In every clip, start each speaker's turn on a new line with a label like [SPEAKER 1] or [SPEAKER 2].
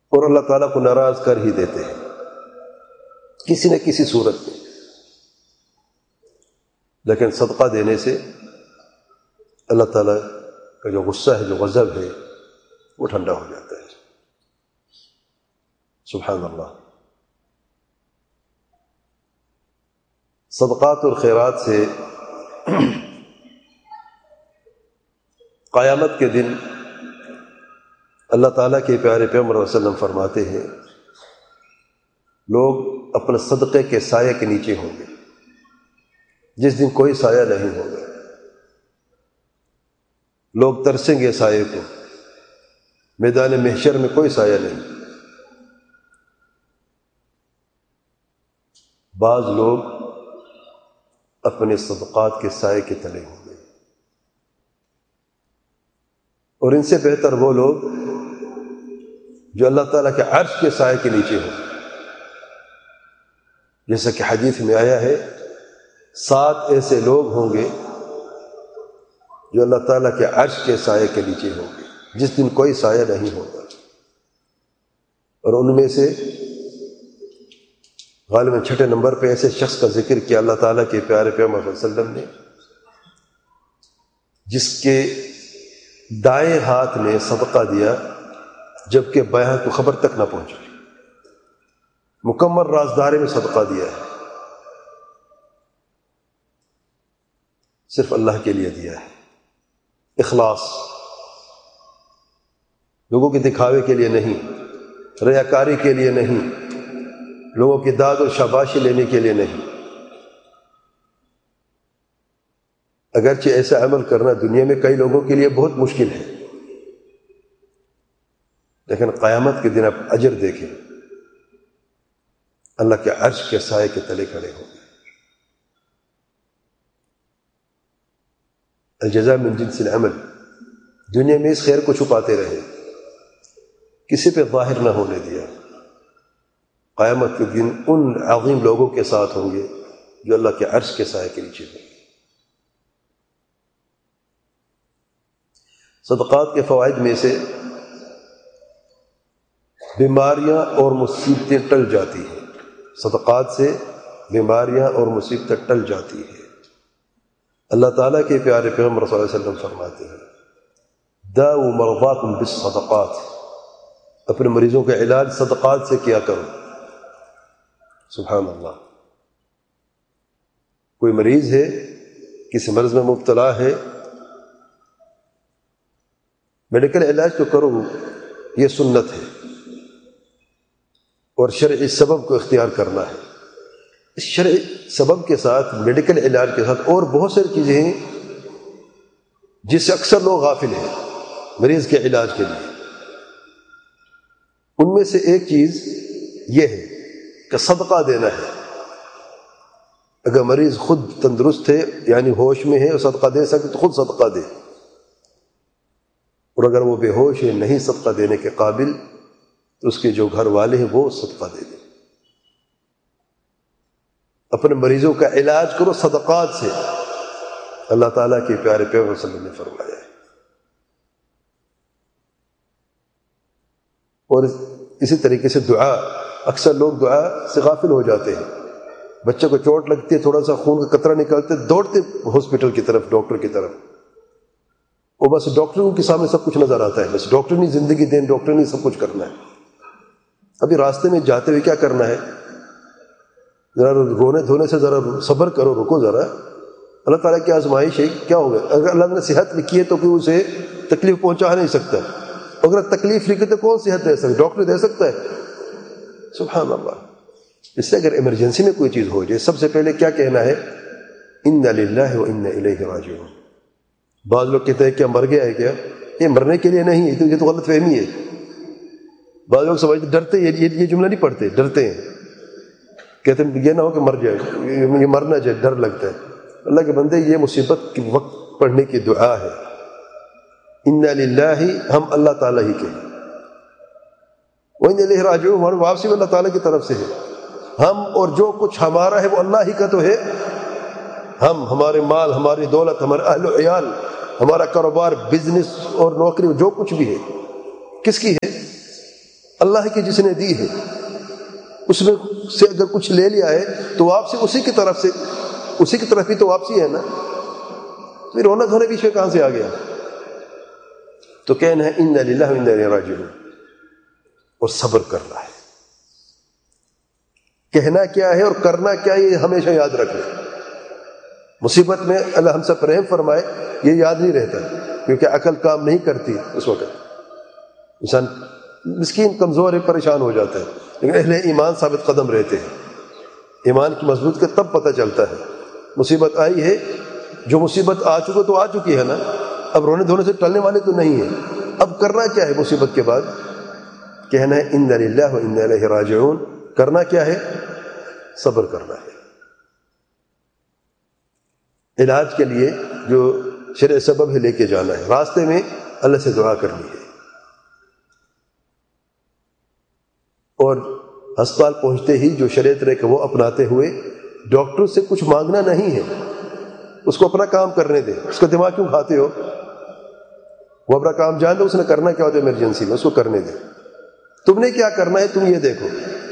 [SPEAKER 1] اور اللہ تعالیٰ کو ناراض کر ہی دیتے ہیں کسی نہ کسی صورت میں. لیکن صدقہ دینے سے اللہ تعالیٰ کا جو غصہ ہے، جو غضب ہے، وہ ٹھنڈا ہو جاتا ہے. سبحان اللہ. صدقات اور خیرات سے قیامت کے دن اللہ تعالیٰ کے پیارے پیغمبر صلی اللہ علیہ وسلم فرماتے ہیں لوگ اپنے صدقے کے سائے کے نیچے ہوں گے جس دن کوئی سایہ نہیں ہوگا. لوگ ترسیں گے سائے کو، میدان محشر میں کوئی سایہ نہیں. بعض لوگ اپنے صدقات کے سائے کے تلے ہوں گے، اور ان سے بہتر وہ لوگ جو اللہ تعالیٰ کے عرش کے سائے کے نیچے ہوں. جیسا کہ حدیث میں آیا ہے 7 ایسے لوگ ہوں گے جو اللہ تعالیٰ کے عرش کے سائے کے نیچے ہوں گے جس دن کوئی سایہ نہیں ہوگا. اور ان میں سے غالباً 6 نمبر پہ ایسے شخص کا ذکر کیا اللہ تعالیٰ کے پیارے پیغمبر صلی اللہ علیہ وسلم نے جس کے دائیں ہاتھ نے صدقہ دیا جبکہ بائیں ہاتھ کو خبر تک نہ پہنچی. مکمل رازداری میں صدقہ دیا ہے، صرف اللہ کے لیے دیا ہے. اخلاص، لوگوں کے دکھاوے کے لیے نہیں، ریاکاری کے لیے نہیں، لوگوں کی داد اور شاباشی لینے کے لیے نہیں. اگرچہ ایسا عمل کرنا دنیا میں کئی لوگوں کے لیے بہت مشکل ہے، لیکن قیامت کے دن آپ اجر دیکھیں، اللہ کے عرش کے سائے کے تلے کھڑے ہوں گے. الجزاء من جنس العمل. دنیا میں اس خیر کو چھپاتے رہے، کسی پہ ظاہر نہ ہونے دیا. قیامت کے دن ان عظیم لوگوں کے ساتھ ہوں گے جو اللہ کے عرش کے سائے کے نیچے ہوں گے. صدقات کے فوائد میں سے بیماریاں اور مصیبتیں ٹل جاتی ہیں. صدقات سے بیماریاں اور مصیبتیں ٹل جاتی ہیں. اللہ تعالیٰ کے پیارے پیغمبر صلی اللہ علیہ وسلم فرماتے ہیں داؤ مرضاکم بالصدقات، اپنے مریضوں کا علاج صدقات سے کیا کرو. سبحان اللہ. کوئی مریض ہے، کسی مرض میں مبتلا ہے، میڈیکل علاج تو کرو، یہ سنت ہے، اور شرعی سبب کو اختیار کرنا ہے. اس شرعی سبب کے ساتھ، میڈیکل علاج کے ساتھ اور بہت ساری چیزیں ہیں جس سے اکثر لوگ غافل ہیں مریض کے علاج کے لیے. ان میں سے ایک چیز یہ ہے کہ صدقہ دینا ہے. اگر مریض خود تندرست ہے، یعنی ہوش میں ہے اور صدقہ دے سکے تو خود صدقہ دے، اور اگر وہ بے ہوش ہے، نہیں صدقہ دینے کے قابل، تو اس کے جو گھر والے ہیں وہ صدقہ دے دیں. اپنے مریضوں کا علاج کرو صدقات سے، اللہ تعالیٰ کے پیارے پیغمبر صلی اللہ علیہ وسلم نے فرمایا ہے. اور اسی طریقے سے دعا، اکثر لوگ دعا سے غافل ہو جاتے ہیں. بچے کو چوٹ لگتی ہے، تھوڑا سا خون کا قطرہ نکلتے، دوڑتے ہاسپٹل کی طرف، ڈاکٹر کی طرف، اور بس ڈاکٹروں کے سامنے سب کچھ نظر آتا ہے، بس ڈاکٹر نے زندگی دیں، ڈاکٹر نے سب کچھ کرنا ہے. ابھی راستے میں جاتے ہوئے کیا کرنا ہے؟ ذرا رونے دھونے سے ذرا صبر کرو، رکو ذرا. اللہ تعالیٰ کی آزمائش ہے، کیا ہوگا؟ اگر اللہ نے صحت لکھی ہے تو کوئی اسے تکلیف پہنچا نہیں سکتا. اگر تکلیف لکھی تو کون صحت دے سکتا؟ ڈاکٹر دے سکتا ہے. سبحان اللہ. اس سے اگر ایمرجنسی میں کوئی چیز ہو جائے، سب سے پہلے کیا کہنا ہے؟ انا للہ و انا الیہ راجعون. بعض لوگ کہتے ہیں کیا مر گیا ہے؟ کیا یہ مرنے کے لیے نہیں ہے، یہ تو غلط فہمی ہے. بعض لوگ سمجھتے ڈرتے، یہ جملہ نہیں پڑھتے، ڈرتے ہیں، کہتے ہیں یہ نہ ہو کہ مر جائے، یہ مرنا جائے، ڈر لگتا ہے. اللہ کے بندے، یہ مصیبت کے وقت پڑھنے کی دعا ہے. انا للہ، ہم اللہ تعالیٰ ہی کے ہیں، وَإِنَّ إِلَيْهِ رَاجِعُونَ، ہماری واپسی اللہ تعالیٰ کی طرف سے ہے. ہم اور جو کچھ ہمارا ہے وہ اللہ ہی کا تو ہے. ہمارے مال، ہماری دولت، ہمارے اہل و عیال، ہمارا کاروبار، بزنس اور نوکری، جو کچھ بھی ہے کس کی ہے؟ اللہ کی جس نے دی ہے اس میں سے اگر کچھ لے لیا ہے تو واپسی اسی کی طرف ہی تو واپسی ہے نا. پھر رونا دھونا بیچ میں کہاں سے آ گیا؟ تو کہنا ہے انا للہ و انا الیہ راجعون، اور صبر کرنا ہے. کہنا کیا ہے اور کرنا کیا ہے یہ ہمیشہ یاد رکھنا. مصیبت میں اللہ ہم سب رحم فرمائے یہ یاد نہیں رہتا، کیونکہ عقل کام نہیں کرتی اس وقت. انسان مسکین کمزور ہے، پریشان ہو جاتا ہے، لیکن اہل ایمان ثابت قدم رہتے ہیں. ایمان کی مضبوط کا تب پتہ چلتا ہے. مصیبت آئی ہے، جو مصیبت آ چکے تو آ چکی ہے نا، اب رونے دھونے سے ٹلنے والے تو نہیں ہیں. اب کرنا کیا ہے مصیبت کے بعد؟ کہنا ہے انا للہ و انا الیہ راجعون. کرنا کیا ہے؟ صبر کرنا ہے. علاج کے لیے جو شرع سبب ہے لے کے جانا ہے، راستے میں اللہ سے دعا کرنی ہے، اور ہسپتال پہنچتے ہی جو شریعت رہے کہ وہ اپناتے ہوئے ڈاکٹر سے کچھ مانگنا نہیں ہے. اس کو اپنا کام کرنے دے. اس کا دماغ کیوں کھاتے ہو؟ وہ اپنا کام جان دے، اس نے کرنا کیا ہوتا ہے ایمرجنسی میں، اس کو کرنے دے. تم نے کیا کرنا ہے تم یہ دیکھو.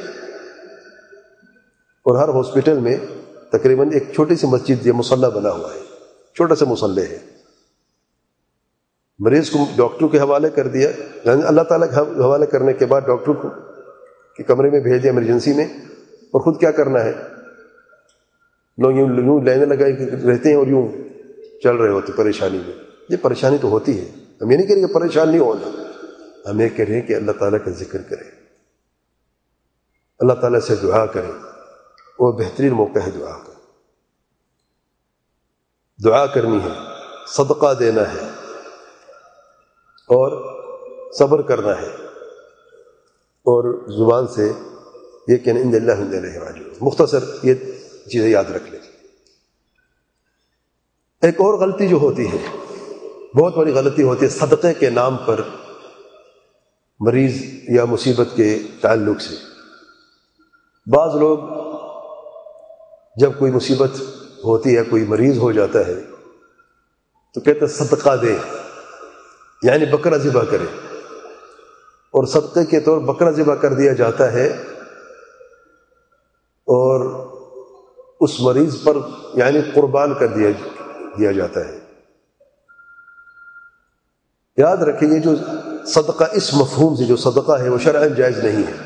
[SPEAKER 1] اور ہر ہاسپٹل میں تقریباً ایک چھوٹی سی مسجد یا مصلی بنا ہوا ہے، چھوٹا سا مصلی ہے. مریض کو ڈاکٹر کے حوالے کر دیا، اللہ تعالیٰ کے حوالے کرنے کے بعد ڈاکٹر کو کے کمرے میں بھیج دیا ایمرجنسی میں، اور خود کیا کرنا ہے؟ لوگ یوں لائنیں لگائے رہتے ہیں اور یوں چل رہے ہوتے پریشانی میں. یہ پریشانی تو ہوتی ہے، ہم یہ نہیں کہہ رہے کہ پریشان نہیں ہونا، ہم یہ کہہ رہے ہیں کہ اللہ تعالیٰ کا ذکر کریں، اللہ تعالیٰ سے دعا کریں. وہ بہترین موقع ہے دعا کا. دعا کرنی ہے، صدقہ دینا ہے، اور صبر کرنا ہے، اور زبان سے یہ کہنا ان اللہ و انا الیہ راجعون. مختصر یہ چیزیں یاد رکھ لیں. ایک اور غلطی جو ہوتی ہے، بہت بڑی غلطی ہوتی ہے صدقے کے نام پر مریض یا مصیبت کے تعلق سے. بعض لوگ جب کوئی مصیبت ہوتی ہے، کوئی مریض ہو جاتا ہے، تو کہتے ہیں صدقہ دے، یعنی بکرا ذبح کرے، اور صدقے کے طور بکرا ذبح کر دیا جاتا ہے، اور اس مریض پر یعنی قربان کر دیا جاتا ہے. یاد رکھیں یہ جو صدقہ اس مفہوم سے جو صدقہ ہے وہ شرعاً جائز نہیں ہے،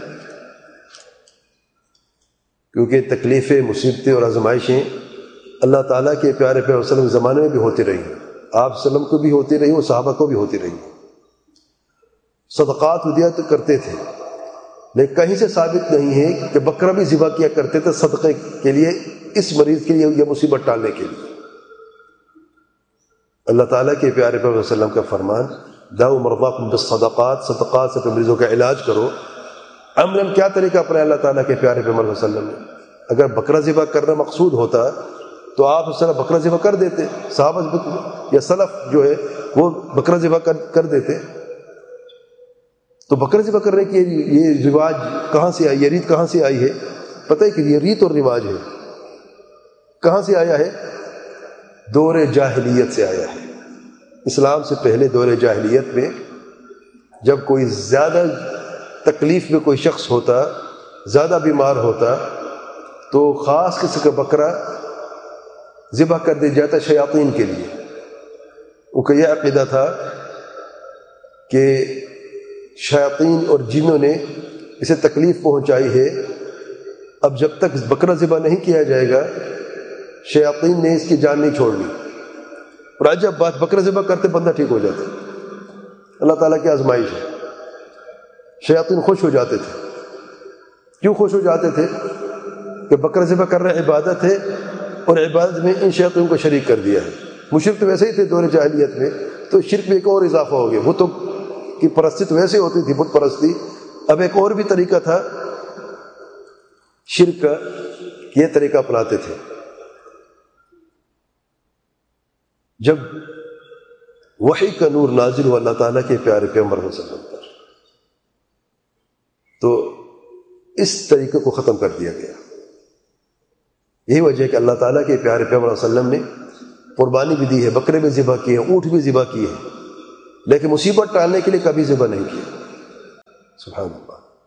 [SPEAKER 1] کیونکہ تکلیفیں، مصیبتیں اور آزمائشیں اللہ تعالیٰ کے پیارے پیغمبر صلی اللہ علیہ وسلم کے زمانے میں بھی ہوتی رہی ہیں. آپ صلی اللہ علیہ وسلم کو بھی ہوتی رہی اور صحابہ کو بھی ہوتی رہی. صدقات ودیات کرتے تھے، لیکن کہیں سے ثابت نہیں ہے کہ بکرا بھی ذبح کیا کرتے تھے صدقے کے لیے، اس مریض کے لیے یا مصیبت ٹالنے کے لیے. اللہ تعالیٰ کے پیارے پیغمبر صلی اللہ علیہ وسلم کا فرمان دعوا مرضاکم بالصدقات، صدقات سے مریضوں کا علاج کرو. عملاً کیا طریقہ اپنا اللہ تعالیٰ کے پیارے پیغمبر صلی اللہ علیہ وسلم نے؟ اگر بکرا ذبح کرنا مقصود ہوتا تو آپ اس طرح بکرا ذبح کر دیتے، صحابہ یا سلف جو ہے وہ بکرا ذبح کر دیتے. تو بکرا ذبح کرنے کی یہ رواج کہاں سے آئی، یہ ریت کہاں سے آئی ہے؟ پتہ ہے کہ یہ ریت اور رواج ہے کہاں سے آیا ہے؟ دور جاہلیت سے آیا ہے. اسلام سے پہلے دور جاہلیت میں جب کوئی زیادہ تکلیف میں کوئی شخص ہوتا، زیادہ بیمار ہوتا، تو خاص قسم کا بکرا ذبح کر دیا جاتا شیاطین کے لیے. ان کا یہ عقیدہ تھا کہ شیاطین اور جنوں نے اسے تکلیف پہنچائی ہے، اب جب تک بکرا ذبح نہیں کیا جائے گا شیاطین نے اس کی جان نہیں چھوڑنی. اور عجب بات، بکرا ذبح کرتے بندہ ٹھیک ہو جاتا. اللہ تعالیٰ کی آزمائش ہے. شیاطین خوش ہو جاتے تھے. کیوں خوش ہو جاتے تھے؟ کہ بکرا ذبح کرنا عبادت ہے، اور عبادت میں ان شیاطین کو شریک کر دیا ہے. مشرک تو ویسے ہی تھے دور جاہلیت میں، تو شرک میں ایک اور اضافہ ہو گیا. بتوں کی پرستی تو ویسے ہوتی تھی، بت پرستی. اب ایک اور بھی طریقہ تھا شرک کا، یہ طریقہ اپناتے تھے. جب وحی کا نور نازل ہوا اللہ تعالیٰ کے پیارے پیغمبر صلی اللہ علیہ وسلم پر، تو اس طریقے کو ختم کر دیا گیا. یہی وجہ ہے کہ اللہ تعالیٰ کے پیارے پیغمبر صلی اللہ علیہ وسلم نے قربانی بھی دی ہے، بکرے بھی ذبح کیے ہیں، اونٹ بھی ذبح کیے ہیں، لیکن مصیبت ٹالنے کے لیے کبھی ذبح نہیں کیا. سبحان اللہ.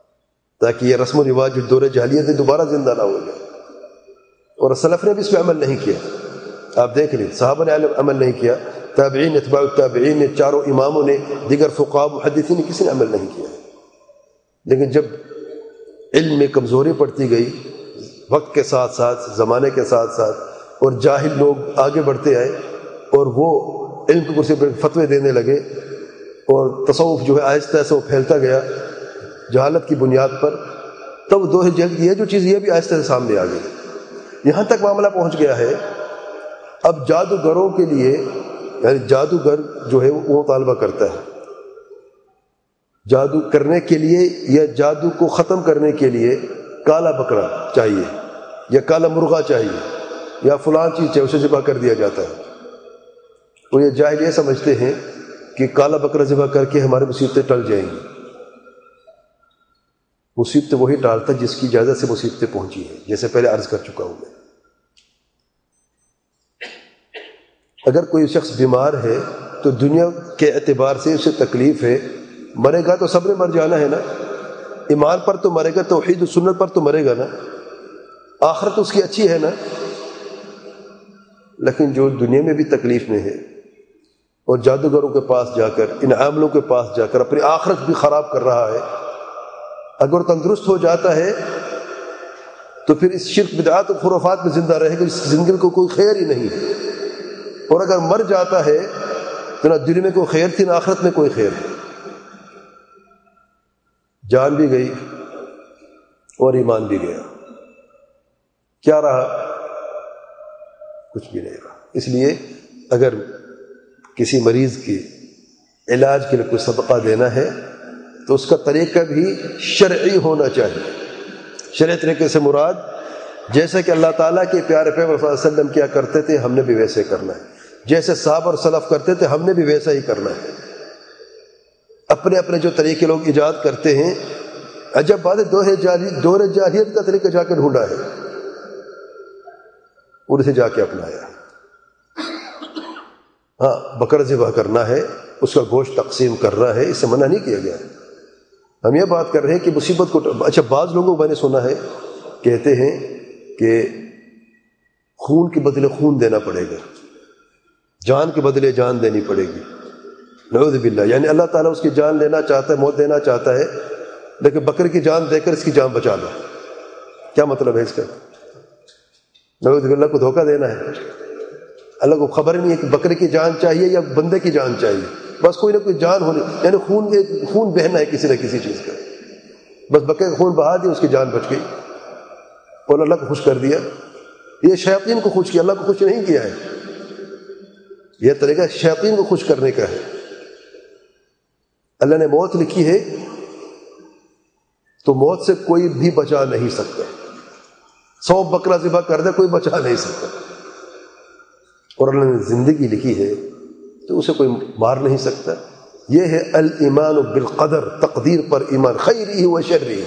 [SPEAKER 1] تاکہ یہ رسم و رواج جو دور جاہلیت ہے دوبارہ زندہ نہ ہو جائے. اور سلف نے بھی اس پہ عمل نہیں کیا. آپ دیکھ لیں صحابہ نے عمل نہیں کیا، تابعین، اتباع التابعین نے، چاروں اماموں نے، دیگر فقہاء محدثین نے، کسی نے عمل نہیں کیا. لیکن جب علم میں کمزوری پڑتی گئی وقت کے ساتھ ساتھ، زمانے کے ساتھ ساتھ، اور جاہل لوگ آگے بڑھتے آئے اور وہ علم کی کرسی پر فتوے دینے لگے، اور تصوف جو ہے آہستہ آہستہ وہ پھیلتا گیا جہالت کی بنیاد پر، تب دو جلد یہ جو چیز یہ بھی آہستہ سے سامنے آ گئی. یہاں تک معاملہ پہنچ گیا ہے اب جادوگروں کے لیے، یعنی جادوگر جو ہے وہ مطالبہ کرتا ہے جادو کرنے کے لیے یا جادو کو ختم کرنے کے لیے کالا بکرا چاہیے یا کالا مرغا چاہیے یا فلاں چیز چاہیے، اسے ذبح کر دیا جاتا ہے. اور یہ جاہل یہ سمجھتے ہیں کہ کالا بکرا ذبح کر کے ہماری مصیبتیں ٹل جائیں گی. مصیبتیں وہی ٹالتا جس کی اجازت سے مصیبتیں پہنچی ہیں، جیسے پہلے عرض کر چکا ہوں میں. اگر کوئی شخص بیمار ہے تو دنیا کے اعتبار سے اسے تکلیف ہے، مرے گا تو سب نے مر جانا ہے نا. ایمان پر تو مرے گا، توحید و سنت پر تو مرے گا نا، آخرت اس کی اچھی ہے نا. لیکن جو دنیا میں بھی تکلیف میں ہے اور جادوگروں کے پاس جا کر، ان عاملوں کے پاس جا کر اپنی آخرت بھی خراب کر رہا ہے، اگر تندرست ہو جاتا ہے تو پھر اس شرک بدعات و خرافات میں زندہ رہے گا، اس زندگی کو کوئی خیر ہی نہیں ہے. اور اگر مر جاتا ہے تو نہ دنیا میں کوئی خیر تھی نہ آخرت میں کوئی خیر ہے. جان بھی گئی اور ایمان بھی گیا، کیا رہا؟ کچھ بھی نہیں رہا. اس لیے اگر کسی مریض کے علاج کے لیے کوئی صدقہ دینا ہے تو اس کا طریقہ بھی شرعی ہونا چاہیے. شرعی طریقے سے مراد جیسے کہ اللہ تعالیٰ کے پیارے پیغمبر صلی اللہ علیہ وسلم کیا کرتے تھے ہم نے بھی ویسے کرنا ہے، جیسے صحابہ اور سلف کرتے تھے ہم نے بھی ویسا ہی کرنا ہے. اپنے اپنے جو طریقے لوگ ایجاد کرتے ہیں، عجب بات ہے دور جاہلیت کا طریقہ جا کے ڈھونڈا ہے اور اسے جا کے اپنایا ہے. ہاں بکرا ذبح کرنا ہے، اس کا گوشت تقسیم کرنا ہے، اس سے منع نہیں کیا گیا ہے. ہم یہ بات کر رہے ہیں کہ مصیبت کو اچھا بعض لوگوں کو میں نے سنا ہے کہتے ہیں کہ خون کے بدلے خون دینا پڑے گا، جان کے بدلے جان دینی پڑے گی. نعوذ باللہ، یعنی اللہ تعالیٰ اس کی جان لینا چاہتا ہے، موت دینا چاہتا ہے، لیکن بکرے کی جان دے کر اس کی جان بچا لو. کیا مطلب ہے اس کا؟ نعوذ باللہ کو دھوکہ دینا ہے. اللہ کو خبر نہیں ہے کہ بکرے کی جان چاہیے یا بندے کی جان چاہیے، بس کوئی نہ کوئی جان ہونی، یعنی خون بہنا ہے کسی نہ کسی چیز کا، بس بکرے کا خون بہا دیا، اس کی جان بچ گئی اور اللہ کو خوش کر دیا. یہ شیاطین کو خوش کیا، اللہ کو خوش نہیں کیا ہے. یہ طریقہ شیاطین کو خوش کرنے کا ہے. اللہ نے موت لکھی ہے تو موت سے کوئی بھی بچا نہیں سکتا. 100 بکرا ذبح کر دے کوئی بچا نہیں سکتا. اور اللہ نے زندگی لکھی ہے تو اسے کوئی مار نہیں سکتا. یہ ہے الایمان بالقدر، تقدیر پر ایمان، خیرہ و شرہ.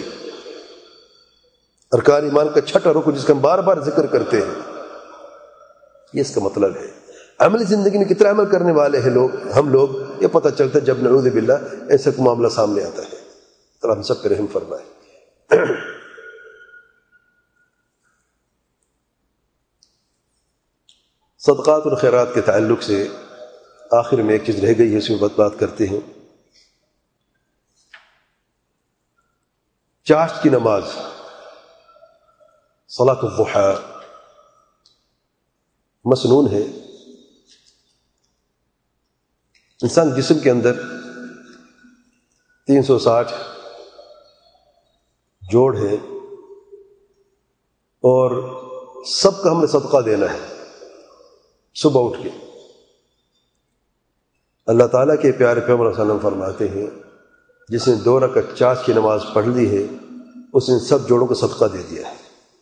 [SPEAKER 1] ارکان ایمان کا چھٹا رکن جس کا ہم بار بار ذکر کرتے ہیں، یہ اس کا مطلب ہے. عملی زندگی میں کتنا عمل کرنے والے ہیں ہم لوگ، یہ پتہ چلتا ہے جب نعوذ باللہ ایسا کوئی معاملہ سامنے آتا ہے. تو ہم سب پہ رحم فرمائے. صدقات اور خیرات کے تعلق سے آخر میں ایک چیز رہ گئی ہے، اس میں بات کرتے ہیں. چاشت کی نماز، صلاۃ الضحیٰ مسنون ہے. انسان جسم کے اندر 360 جوڑ ہے اور سب کا ہم نے صدقہ دینا ہے. صبح اٹھ کے اللہ تعالیٰ کے پیارے پیغمبر صلی اللہ علیہ وسلم فرماتے ہیں جس نے 2 رکعت چاشت کی نماز پڑھ لی ہے اس نے سب جوڑوں کو صدقہ دے دیا ہے.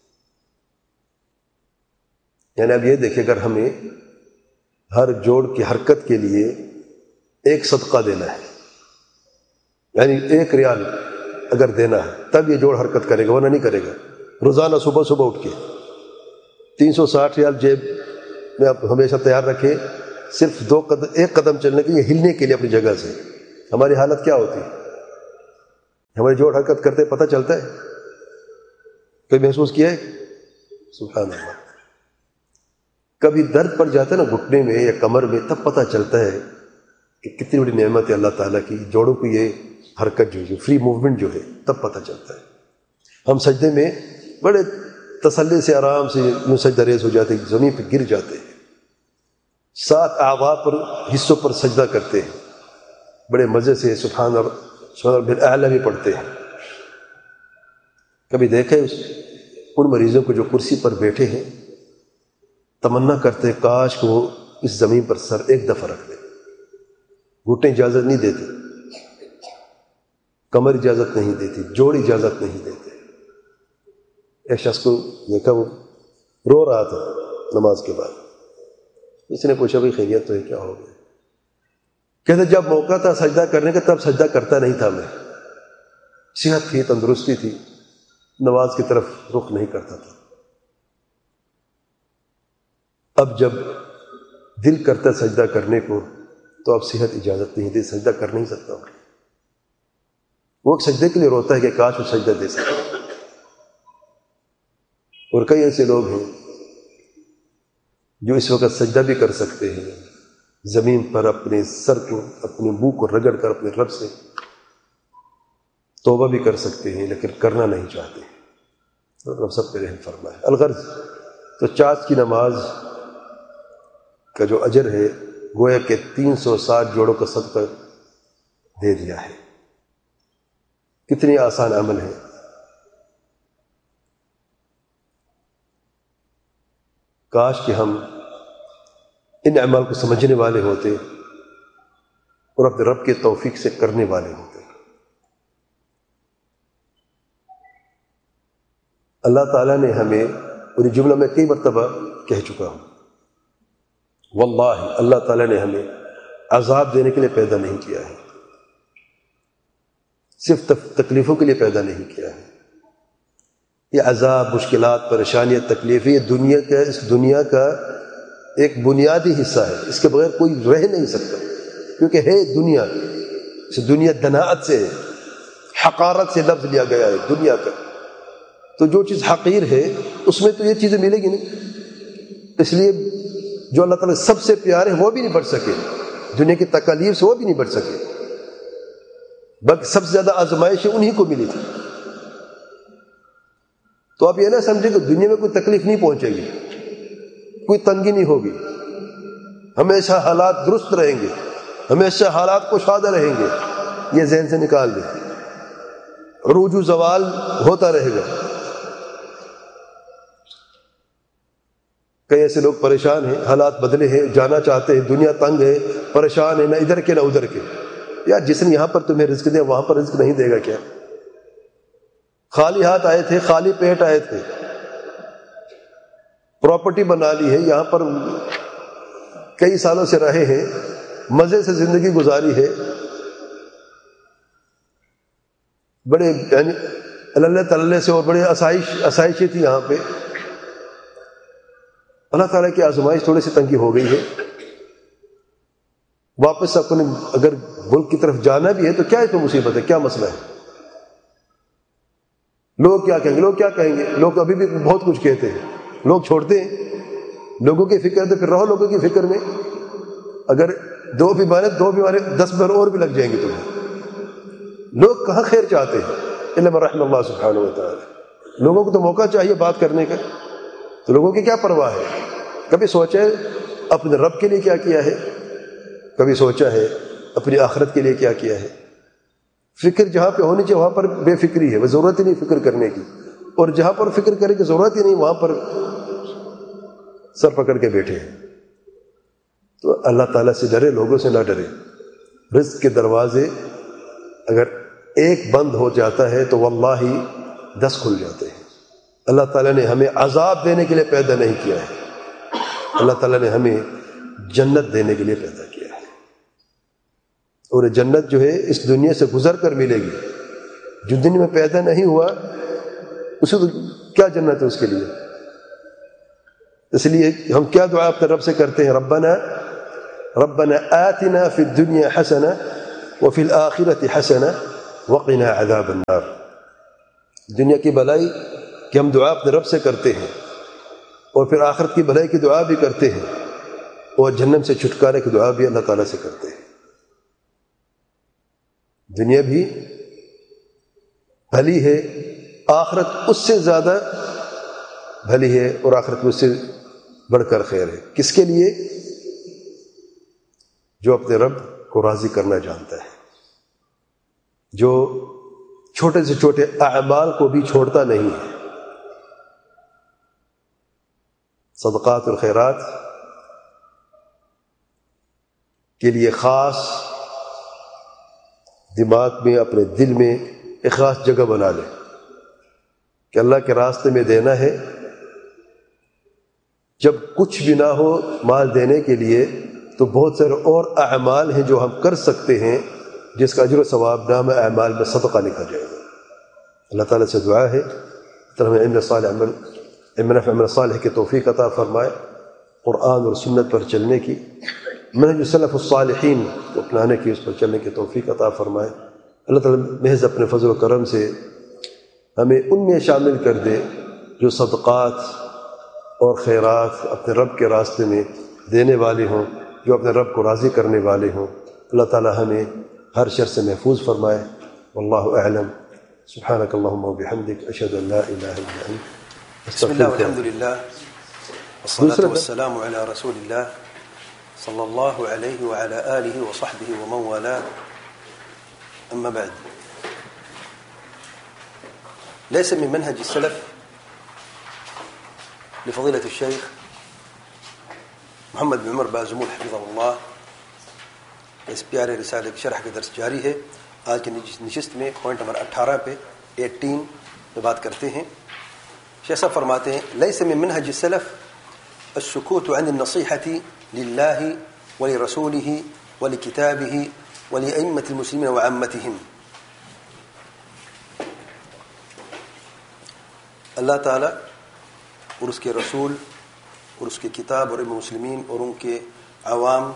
[SPEAKER 1] یعنی اب یہ دیکھیں اگر ہمیں ہر جوڑ کی حرکت کے لیے ایک صدقہ دینا ہے، یعنی 1 ریال اگر دینا ہے تب یہ جوڑ حرکت کرے گا، ورنہ نہیں کرے گا. روزانہ صبح اٹھ کے 360 ریال جیب میں آپ ہمیشہ تیار رکھیں، صرف 1 قدم چلنے کے لیے، ہلنے کے لیے اپنی جگہ سے. ہماری حالت کیا ہوتی ہے؟ ہماری جوڑ حرکت کرتے پتہ چلتا ہے؟ کبھی محسوس کیا ہے؟ سبحان اللہ. کبھی درد پڑ جاتا ہے نا گھٹنے میں یا کمر میں، تب پتہ چلتا ہے کہ کتنی بڑی نعمت ہے اللہ تعالیٰ کی. جوڑوں کو یہ حرکت جو فری موومنٹ جو ہے، تب پتہ چلتا ہے. ہم سجدے میں بڑے تسلی سے آرام سے یوں سجدہ ریز ہو جاتے ہیں، زمین پہ گر جاتے ہیں، 7 اعضاء پر حصوں پر سجدہ کرتے ہیں، بڑے مزے سے سبحان ربی الاعلی بھی پڑھتے ہیں. کبھی دیکھے ان مریضوں کو جو کرسی پر بیٹھے ہیں، تمنا کرتے کاش کو وہ اس زمین پر سر ایک دفعہ رکھ دیں. گھٹنے اجازت نہیں دیتے، کمر اجازت نہیں دیتی، جوڑ اجازت نہیں دیتے. ایک شخص کو دیکھا وہ رو رہا تھا نماز کے بعد. اس نے پوچھا بھائی خیریت تو ہے، کیا ہو گیا؟ کہتے جب موقع تھا سجدہ کرنے کا تب سجدہ کرتا نہیں تھا، میں صحت تھی، تندرستی تھی، نماز کی طرف رخ نہیں کرتا تھا. اب جب دل کرتا سجدہ کرنے کو تو اب صحت اجازت نہیں دی، سجدہ کر نہیں سکتا. وہ سجدے کے لیے روتا ہے کہ کاش وہ سجدہ دے سکتا. اور کئی ایسے لوگ ہیں جو اس وقت سجدہ بھی کر سکتے ہیں، زمین پر اپنے سر کو، اپنے منہ کو رگڑ کر اپنے رب سے توبہ بھی کر سکتے ہیں، لیکن کرنا نہیں چاہتے. رب سب پہ رحم فرمائے. الغرض تو چاچ کی نماز کا جو اجر ہے گویا کہ 360 جوڑوں کا صدقہ دے دیا ہے. کتنی آسان عمل ہے. کاش کہ ہم ان اعمال کو سمجھنے والے ہوتے اور اپنے رب کے توفیق سے کرنے والے ہوتے. اللہ تعالیٰ نے ہمیں، اور یہ جملہ میں کئی مرتبہ کہہ چکا ہوں، واللہ اللہ تعالیٰ نے ہمیں عذاب دینے کے لیے پیدا نہیں کیا ہے، صرف تکلیفوں کے لیے پیدا نہیں کیا ہے. یہ عذاب، مشکلات، پریشانیاں، تکلیفیں یہ اس دنیا کا ایک بنیادی حصہ ہے. اس کے بغیر کوئی رہ نہیں سکتا، کیونکہ ہے دنیا. اس دنیا دناءت سے ہے، حقارت سے لفظ لیا گیا ہے دنیا کا. تو جو چیز حقیر ہے اس میں تو یہ چیزیں ملے گی نہیں. اس لیے جو اللہ تعالیٰ سب سے پیارے ہیں وہ بھی نہیں بڑھ سکے، دنیا کی تکالیف سے وہ بھی نہیں بڑھ سکے، بلکہ سب سے زیادہ آزمائشیں انہی کو ملی تھی. تو آپ یہ نہ سمجھیں کہ دنیا میں کوئی تکلیف نہیں پہنچے گی، کوئی تنگی نہیں ہوگی، ہمیشہ حالات درست رہیں گے، ہمیشہ حالات کشادہ رہیں گے. یہ ذہن سے نکال دیں. عروج و زوال ہوتا رہے گا. کئی ایسے لوگ پریشان ہیں، حالات بدلے ہیں، جانا چاہتے ہیں، دنیا تنگ ہے، پریشان ہے، نہ ادھر کے نہ ادھر کے. یار جس نے یہاں پر تمہیں رزق دیا وہاں پر رزق نہیں دے گا کیا؟ خالی ہاتھ آئے تھے، خالی پیٹ آئے تھے، پراپرٹی بنا لی ہے، یہاں پر کئی سالوں سے رہے ہیں، مزے سے زندگی گزاری ہے، بڑے یعنی اللہ تعالی سے، اور بڑے آسائشیں تھی یہاں پہ. اللہ تعالیٰ کی آزمائش تھوڑی سی تنگی ہو گئی ہے. واپس اپنے اگر ملک کی طرف جانا بھی ہے تو کیا ہے تو مصیبت ہے، کیا مسئلہ ہے؟ لوگ کیا کہیں گے؟ لوگ کیا کہیں گے؟ لوگ ابھی بھی بہت کچھ کہتے ہیں. لوگ چھوڑتے ہیں لوگوں کی فکر، تو پھر رہو لوگوں کی فکر میں. اگر 2 بیماری 10 بار اور بھی لگ جائیں گے تمہیں. لوگ کہاں خیر چاہتے ہیں الا من رحم اللہ سبحانہ و تعالی. لوگوں کو تو موقع چاہیے بات کرنے کا، تو لوگوں کی کیا پرواہ ہے؟ کبھی سوچے اپنے رب کے لیے کیا کیا ہے؟ کبھی سوچا ہے اپنی آخرت کے لیے کیا کیا ہے؟ فکر جہاں پہ ہونی چاہیے وہاں پر بے فکری ہے، وہ ضرورت ہی نہیں فکر کرنے کی. اور جہاں پر فکر کرنے کی ضرورت ہی نہیں وہاں پر سر پکڑ کے بیٹھے ہیں. تو اللہ تعالیٰ سے ڈرے، لوگوں سے نہ ڈرے. رزق کے دروازے اگر ایک بند ہو جاتا ہے تو واللہ 10 کھل جاتے ہیں. اللہ تعالیٰ نے ہمیں عذاب دینے کے لیے پیدا نہیں کیا ہے، اللہ تعالیٰ نے ہمیں جنت دینے کے لیے پیدا کیا ہے. اور یہ جنت جو ہے اس دنیا سے گزر کر ملے گی. جو دنیا میں پیدا نہیں ہوا اسے تو کیا جنت ہے اس کے لیے. اس لیے ہم کیا دعا اپنے رب سے کرتے ہیں؟ ربنا آتنا فی الدنیا حسنہ وفی الآخرۃ حسنہ وقنا عذاب النار. دنیا کی بھلائی کہ ہم دعا اپنے رب سے کرتے ہیں اور پھر آخرت کی بھلائی کی دعا بھی کرتے ہیں اور جہنم سے چھٹکارے کی دعا بھی اللہ تعالیٰ سے کرتے ہیں. دنیا بھی بھلی ہے، آخرت اس سے زیادہ بھلی ہے اور آخرت میں اس سے بڑھ کر خیر ہے. کس کے لیے؟ جو اپنے رب کو راضی کرنا جانتا ہے، جو چھوٹے سے چھوٹے اعمال کو بھی چھوڑتا نہیں ہے. صدقات اور خیرات کے لیے خاص دماغ میں، اپنے دل میں ایک خاص جگہ بنا لے کہ اللہ کے راستے میں دینا ہے. جب کچھ بھی نہ ہو مال دینے کے لیے تو بہت سارے اور اعمال ہیں جو ہم کر سکتے ہیں جس کا اجر و ثواب نامہ اعمال میں صدقہ لکھا جائے گا. اللہ تعالیٰ سے دعا ہے عمل صالح کی توفیق عطا فرمائے، قرآن اور سنت پر چلنے کی، منہج سلف الصالحین کو اپنانے کی، اس پر چلنے کی توفیق عطا فرمائے. اللہ تعالیٰ محض اپنے فضل و کرم سے ہمیں ان میں شامل کر دے جو صدقات اور خیرات اپنے رب کے راستے میں دینے والے ہوں، جو اپنے رب کو راضی کرنے والے ہوں. اللہ تعالیٰ ہمیں ہر شر سے محفوظ فرمائے. واللہ اعلم. سبحانک اللہم و بحمدک، اشہد ان لا الہ الا انت.
[SPEAKER 2] بسم اللہ والحمد للہ والصلاة والسلام علی رسول اللہ صلی اللہ علیہ وعلى آلہ وصحبہ ومن والاه. اما بعد، ليس من منهج السلف لفضيلة الشيخ محمد بن عمر بازمول حفظه اللہ اس پیارے رسالے کی شرح کا درس جاری ہے. آج کی نشست میں پوائنٹ نمبر 18 پہ 18 پہ بات کرتے ہیں. شیخ صاحب فرماتے ہیں ليس من منهج السلف السكوت عن النصيحة لله ولرسوله ولكتابه ولأئمة المسلمين وعامتهم. اللہ تعالیٰ اور اس کے رسول اور اس کے کتاب اور ائمہ مسلمین اور ان کے عوام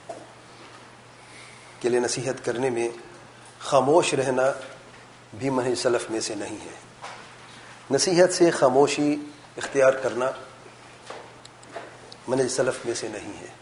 [SPEAKER 2] کے لیے نصیحت کرنے میں خاموش رہنا بھی منہج سلف میں سے نہیں ہے. نصیحت سے خاموشی اختیار کرنا منہج سلف میں سے نہیں ہے،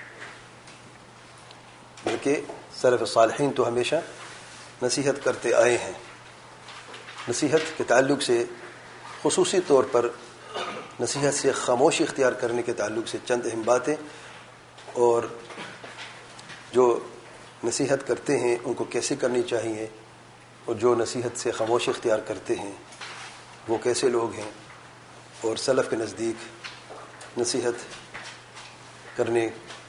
[SPEAKER 2] بلکہ سلف صالحین تو ہمیشہ نصیحت کرتے آئے ہیں. نصیحت کے تعلق سے خصوصی طور پر نصیحت سے خاموشی اختیار کرنے کے تعلق سے چند اہم باتیں، اور جو نصیحت کرتے ہیں ان کو کیسے کرنی چاہیے، اور جو نصیحت سے خاموشی اختیار کرتے ہیں وہ کیسے لوگ ہیں، اور سلف کے نزدیک نصیحت کرنے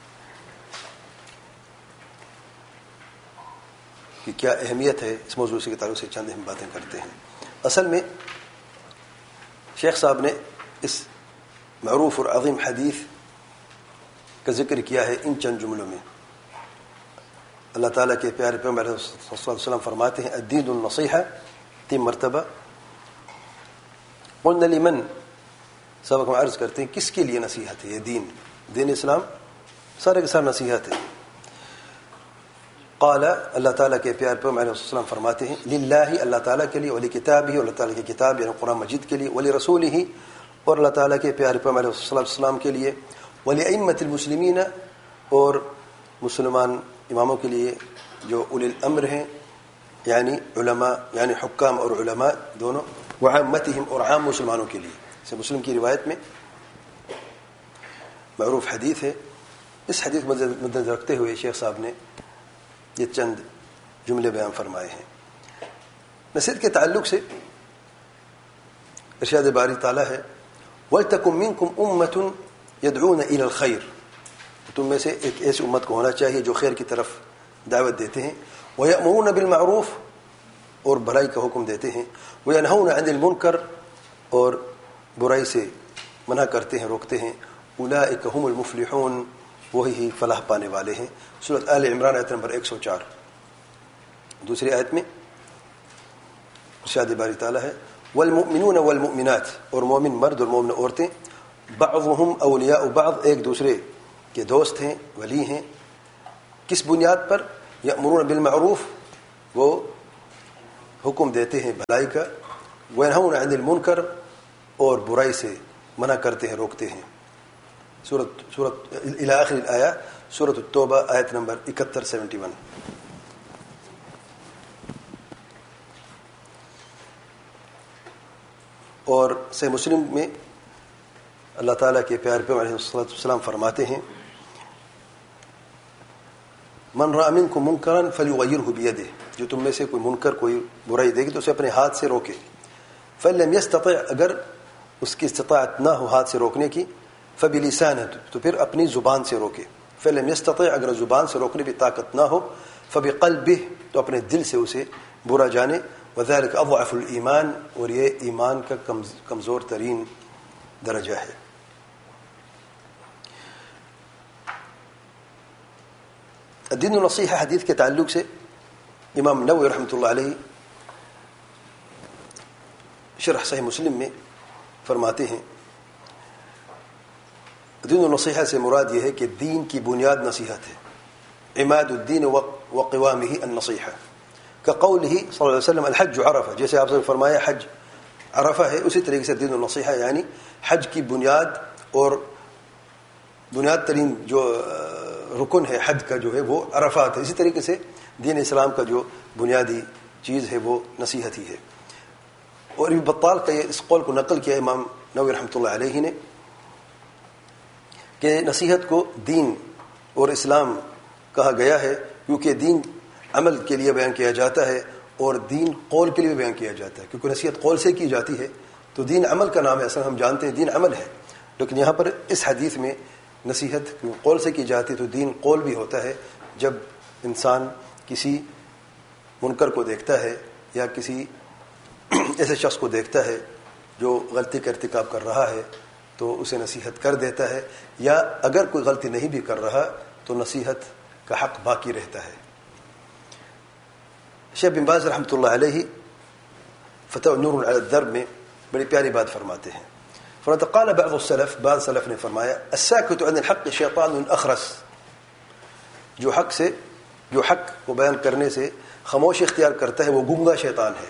[SPEAKER 2] کی کیا اہمیت ہے، اس موضوع سے کے تعلق سے چند اہم باتیں کرتے ہیں. اصل میں شیخ صاحب نے اس معروف اور عظیم حدیث کا ذکر کیا ہے ان چند جملوں میں. اللہ تعالیٰ کے پیارے پیغمبر صلی اللہ علیہ وسلم فرماتے ہیں الدین النصیحہ، 3 مرتبہ. قلنا لمن، سبق میں عرض کرتے ہیں کس کے لیے نصیحت ہے یہ دین اسلام سارے کے سارے نصیحت ہے. قال، اللہ تعالیٰ کے پیارے پیغمبر علیہ السلام فرماتے ہیں للہ، اللہ تعالیٰ کے لیے، ولی کتابہ، اللہ تعالیٰ کی کتاب یعنی قرآن مجید کے لیے، ولی رسولہ، اور اللہ تعالیٰ کے پیارے پیغمبر علیہ السلام کے لیے، ولی ائمۃ المسلمین، اور مسلمان اماموں کے لیے جو اولی الامر ہیں یعنی علماء، یعنی حکام اور علماء دونوں، وعامتہم، اور عام مسلمانوں کے لیے. سے مسلم کی روایت میں معروف حدیث ہے. اس حدیث کو مد نظر رکھتے ہوئے شیخ صاحب نے یہ چند جملے بیان فرمائے ہیں. نصیحت کے تعلق سے ارشاد باری تعالیٰ ہے وَلْتَكُمْ مِنْكُمْ أُمَّةٌ يَدْعُونَ إِلَى الْخَيْرِ، تم میں سے ایک ایسی امت کو ہونا چاہیے جو خیر کی طرف دعوت دیتے ہیں، وَيَأْمُرُونَ بِالْمَعْرُوفِ، اور بھلائی کا حکم دیتے ہیں، وَيَنْهَوْنَ عَنِ الْمُنْكَرِ، اور برائی سے منع کرتے ہیں، روکتے ہیں. أُولَئِكَ هُمُ الْمُفْلِحُونَ، وہی فلاح پانے والے ہیں. سورۃ آل عمران آیت نمبر 104. دوسری آیت میں ارشاد باری تعالیٰ ہے والمؤمنون والمؤمنات، اور مومن مرد اور مومن عورتیں، بعضهم اولیاء بعض، ایک دوسرے کے دوست ہیں، ولی ہیں. کس بنیاد پر؟ یأمرون بالمعروف، وہ حکم دیتے ہیں بھلائی کا، وینہون عن المنکر اور برائی سے منع کرتے ہیں، روکتے ہیں. سورۃ الی آخر الآیہ، سورۃ التوبہ آیت نمبر 71-71. اور صحیح مسلم میں اللہ تعالیٰ کے پیارے پیغمبر علیہ الصلوۃ والسلام فرماتے ہیں من رأى منکم منکرا فلیغیرہ بیدہ، جو تم میں سے کوئی منکر کوئی برائی دیکھے تو اسے اپنے ہاتھ سے روکے. فإن لم يستطع، اگر اس کی استطاعت نہ ہو ہاتھ سے روکنے کی، فبلسانہ، تو پھر اپنی زبان سے روکے. فإن لم يستطع، اگر زبان سے روکنے کی طاقت نہ ہو، فبقلبہ، تو اپنے دل سے اسے برا جانے. وذلك اضعف الایمان، اور یہ ایمان کا کمزور ترین درجہ ہے. الدین النصیحہ حدیث کے تعلق سے امام نووی رحمۃ اللہ علیہ شرح صحیح مسلم میں فرماتے ہیں دین النصیحہ سے مراد یہ ہے کہ دین کی بنیاد نصیحت ہے. عماد الدین وقوامہ النصیحہ، كقوله صلی اللہ علیہ وسلم الحج عرفہ، جیسے آپ نے فرمایا حج عرفہ ہے، اسی طریقے سے دین النصیحہ یعنی حج کی بنیاد اور بنیاد ترین جو رکن ہے حج کا جو ہے وہ عرفات ہے. اسی طریقے سے دین اسلام کا جو بنیادی چیز ہے وہ نصیحت ہی ہے. اور ابن بطال کا اس قول کو نقل کیا امام نووی رحمۃ اللہ علیہ نے کہ نصیحت کو دین اور اسلام کہا گیا ہے کیونکہ دین عمل کے لیے بیان کیا جاتا ہے اور دین قول کے لیے بیان کیا جاتا ہے. کیونکہ نصیحت قول سے کی جاتی ہے تو دین عمل کا نام ہے. اصلا ہم جانتے ہیں دین عمل ہے، لیکن یہاں پر اس حدیث میں نصیحت قول سے کی جاتی ہے تو دین قول بھی ہوتا ہے. جب انسان کسی منکر کو دیکھتا ہے یا کسی ایسے شخص کو دیکھتا ہے جو غلطی کا ارتکاب کر رہا ہے تو اسے نصیحت کر دیتا ہے، یا اگر کوئی غلطی نہیں بھی کر رہا تو نصیحت کا حق باقی رہتا ہے. شیخ بن باز رحمۃ اللہ علیہ فتح نور علی الدرب میں بڑی پیاری بات فرماتے ہیں. قال بعض السلف، بعض سلف نے فرمایا الساکت عن الحق شیطان اخرس، جو حق کو بیان کرنے سے خاموش اختیار کرتا ہے وہ گونگا شیطان ہے.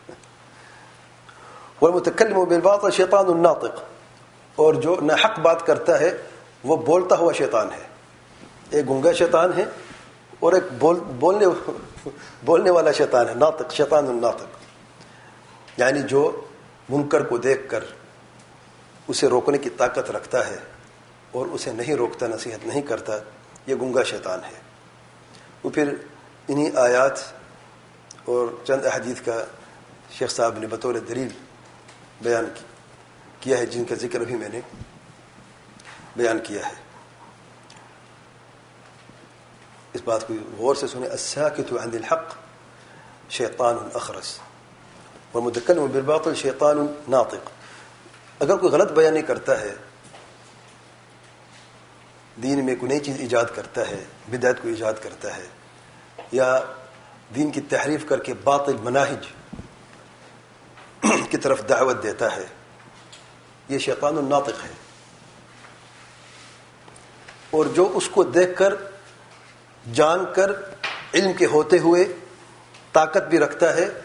[SPEAKER 2] والمتکلم بالباطل شیطان ناطق، اور جو ناحق بات کرتا ہے وہ بولتا ہوا شیطان ہے. ایک گونگا شیطان ہے اور ایک بولنے والا شیطان ہے، ناطق، شیطان الناطق، یعنی جو منکر کو دیکھ کر اسے روکنے کی طاقت رکھتا ہے اور اسے نہیں روکتا، نصیحت نہیں کرتا، یہ گونگا شیطان ہے. وہ پھر انہی آیات اور چند احادیث کا شیخ صاحب نے بطور دلیل بیان کیا ہے، جن کا ذکر ابھی میں نے بیان کیا ہے. اس بات کو غور سے سنیں، الساکت عن الحق شیطان اخرس والمتکلم بالباطل شیطان ناطق. اگر کوئی غلط بیان نہیں کرتا ہے، دین میں کوئی نئی چیز ایجاد کرتا ہے، بدعت کو ایجاد کرتا ہے، یا دین کی تحریف کر کے باطل مناہج کی طرف دعوت دیتا ہے، یہ شیطان الناطق ہے. اور جو اس کو دیکھ کر، جان کر، علم کے ہوتے ہوئے طاقت بھی رکھتا ہے،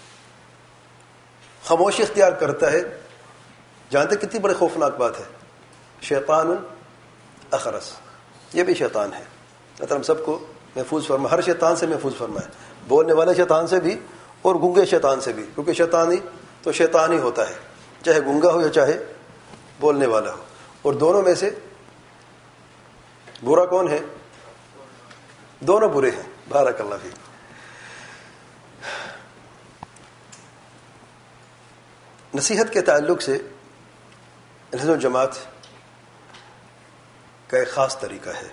[SPEAKER 2] خاموشی اختیار کرتا ہے، جانتے کتنی بڑی خوفناک بات ہے. شیطان اخرس، یہ بھی شیطان ہے. اللہ ہم سب کو محفوظ فرمائے، ہر شیطان سے محفوظ فرمائے، بولنے والے شیطان سے بھی اور گونگے شیطان سے بھی، کیونکہ شیطان ہی تو شیطان ہی ہوتا ہے، چاہے گونگا ہو یا چاہے بولنے والا ہو. اور دونوں میں سے برا کون ہے؟ دونوں برے ہیں. بارک اللہ فیک. نصیحت کے تعلق سے اہل جماعت کا ایک خاص طریقہ ہے.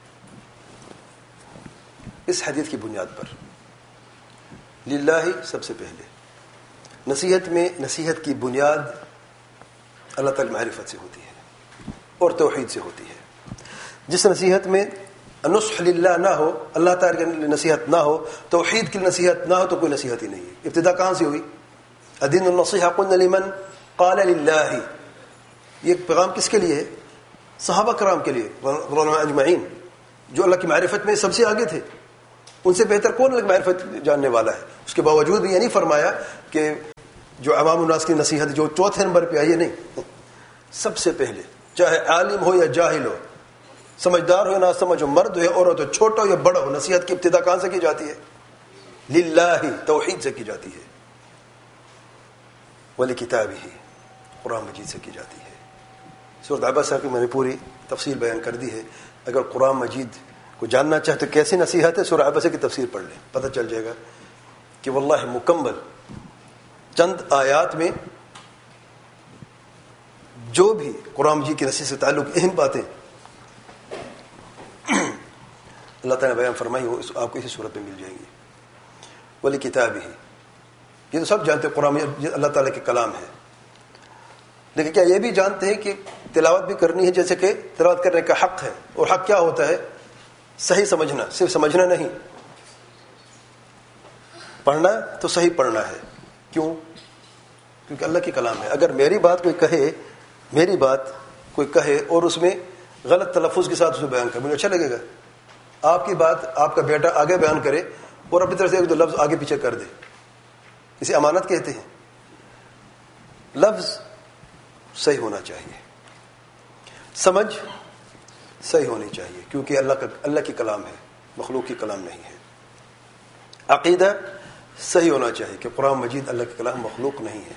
[SPEAKER 2] اس حدیث کی بنیاد پر للہ سب سے پہلے نصیحت میں، نصیحت کی بنیاد اللہ تعالی معرفت سے ہوتی ہے اور توحید سے ہوتی ہے. جس نصیحت میں النصح للہ نہ ہو، اللہ تعالی کی نصیحت نہ ہو، توحید کی نصیحت نہ ہو تو کوئی نصیحت ہی نہیں ہے. ابتدا کہاں سے ہوئی؟ الدین النصیحہ قلنا لمن قال للہ. یہ پیغام کس کے لیے ہے؟ صحابہ کرام کے لیے، علماء اجمعین، جو اللہ کی معرفت میں سب سے آگے تھے. ان سے بہتر کون معرفت جاننے والا ہے؟ اس کے باوجود بھی یہ نہیں فرمایا کہ جو عوام الناس کی نصیحت جو چوتھے نمبر پہ آئی ہے، نہیں، سب سے پہلے چاہے عالم ہو یا جاہل ہو، سمجھدار ہو یا نہ سمجھ ہو، مرد ہو یا عورت ہو، چھوٹا ہو یا بڑا ہو، نصیحت کی ابتدا کہاں سے کی جاتی ہے؟ للہ، توحید سے کی جاتی ہے، ولکتابہ، قرآن مجید سے کی جاتی ہے۔ سورۃ عبسہ کی میں نے پوری تفصیل بیان کر دی ہے، اگر قرآن مجید کو جاننا چاہے تو کیسی نصیحت ہے، سورۃ عبسہ کی تفسیر پڑھ لیں، پتہ چل جائے گا کہ واللہ مکمل چند آیات میں جو بھی قرآن مجید کی نصیحت سے تعلق اہم باتیں اللہ تعالیٰ نے بیان فرمائی، وہ آپ کو اسی صورت میں مل جائیں گی۔ ولکتابہ، یہ تو سب جانتے ہیں قرآن اللہ تعالیٰ کے کلام ہے، لیکن کیا یہ بھی جانتے ہیں کہ تلاوت بھی کرنی ہے، جیسے کہ تلاوت کرنے کا حق ہے، اور حق کیا ہوتا ہے؟ صحیح سمجھنا، صرف سمجھنا نہیں، پڑھنا تو صحیح پڑھنا ہے۔ کیوں؟ کیونکہ اللہ کی کلام ہے۔ اگر میری بات کوئی کہے اور اس میں غلط تلفظ کے ساتھ اسے بیان کرے، مجھے اچھا لگے گا؟ آپ کی بات آپ کا بیٹا آگے بیان کرے اور اپنی طرف سے ایک دو لفظ آگے پیچھے کر دے، اسے امانت کہتے ہیں۔ لفظ صحیح ہونا چاہیے، سمجھ صحیح ہونی چاہیے، کیونکہ اللہ کی کلام ہے، مخلوق کی کلام نہیں ہے۔ عقیدہ صحیح ہونا چاہیے کہ قرآن مجید اللہ کی کلام مخلوق نہیں ہے۔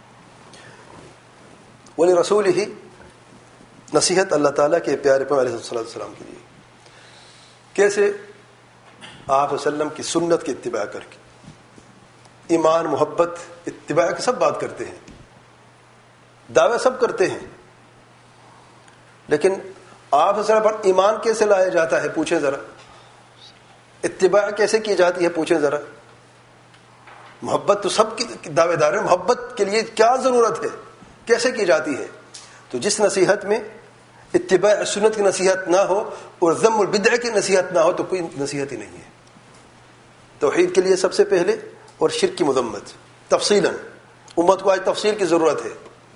[SPEAKER 2] وَلِرَسُولِهِ، نصیحت اللہ تعالیٰ کے پیارے پیغمبر علیہ السلام کے لیے، کیسے آپ وسلم کی سنت کی اتباع کر کے، ایمان، محبت، اتباع کی سب بات کرتے ہیں، دعوے سب کرتے ہیں، لیکن آپ وسلم پر ایمان کیسے لایا جاتا ہے پوچھیں ذرا، اتباع کیسے کی جاتی ہے پوچھیں ذرا۔ محبت تو سب کی دعوے دار ہے، محبت کے لیے کیا ضرورت ہے، کیسے کی جاتی ہے؟ تو جس نصیحت میں اتباع سنت کی نصیحت نہ ہو اور ذم البدع کی نصیحت نہ ہو تو کوئی نصیحت ہی نہیں ہے۔ توحید کے لیے سب سے پہلے، اور شرک کی مذمت تفصیلاً۔ امت کو آج تفصیل کی ضرورت ہے،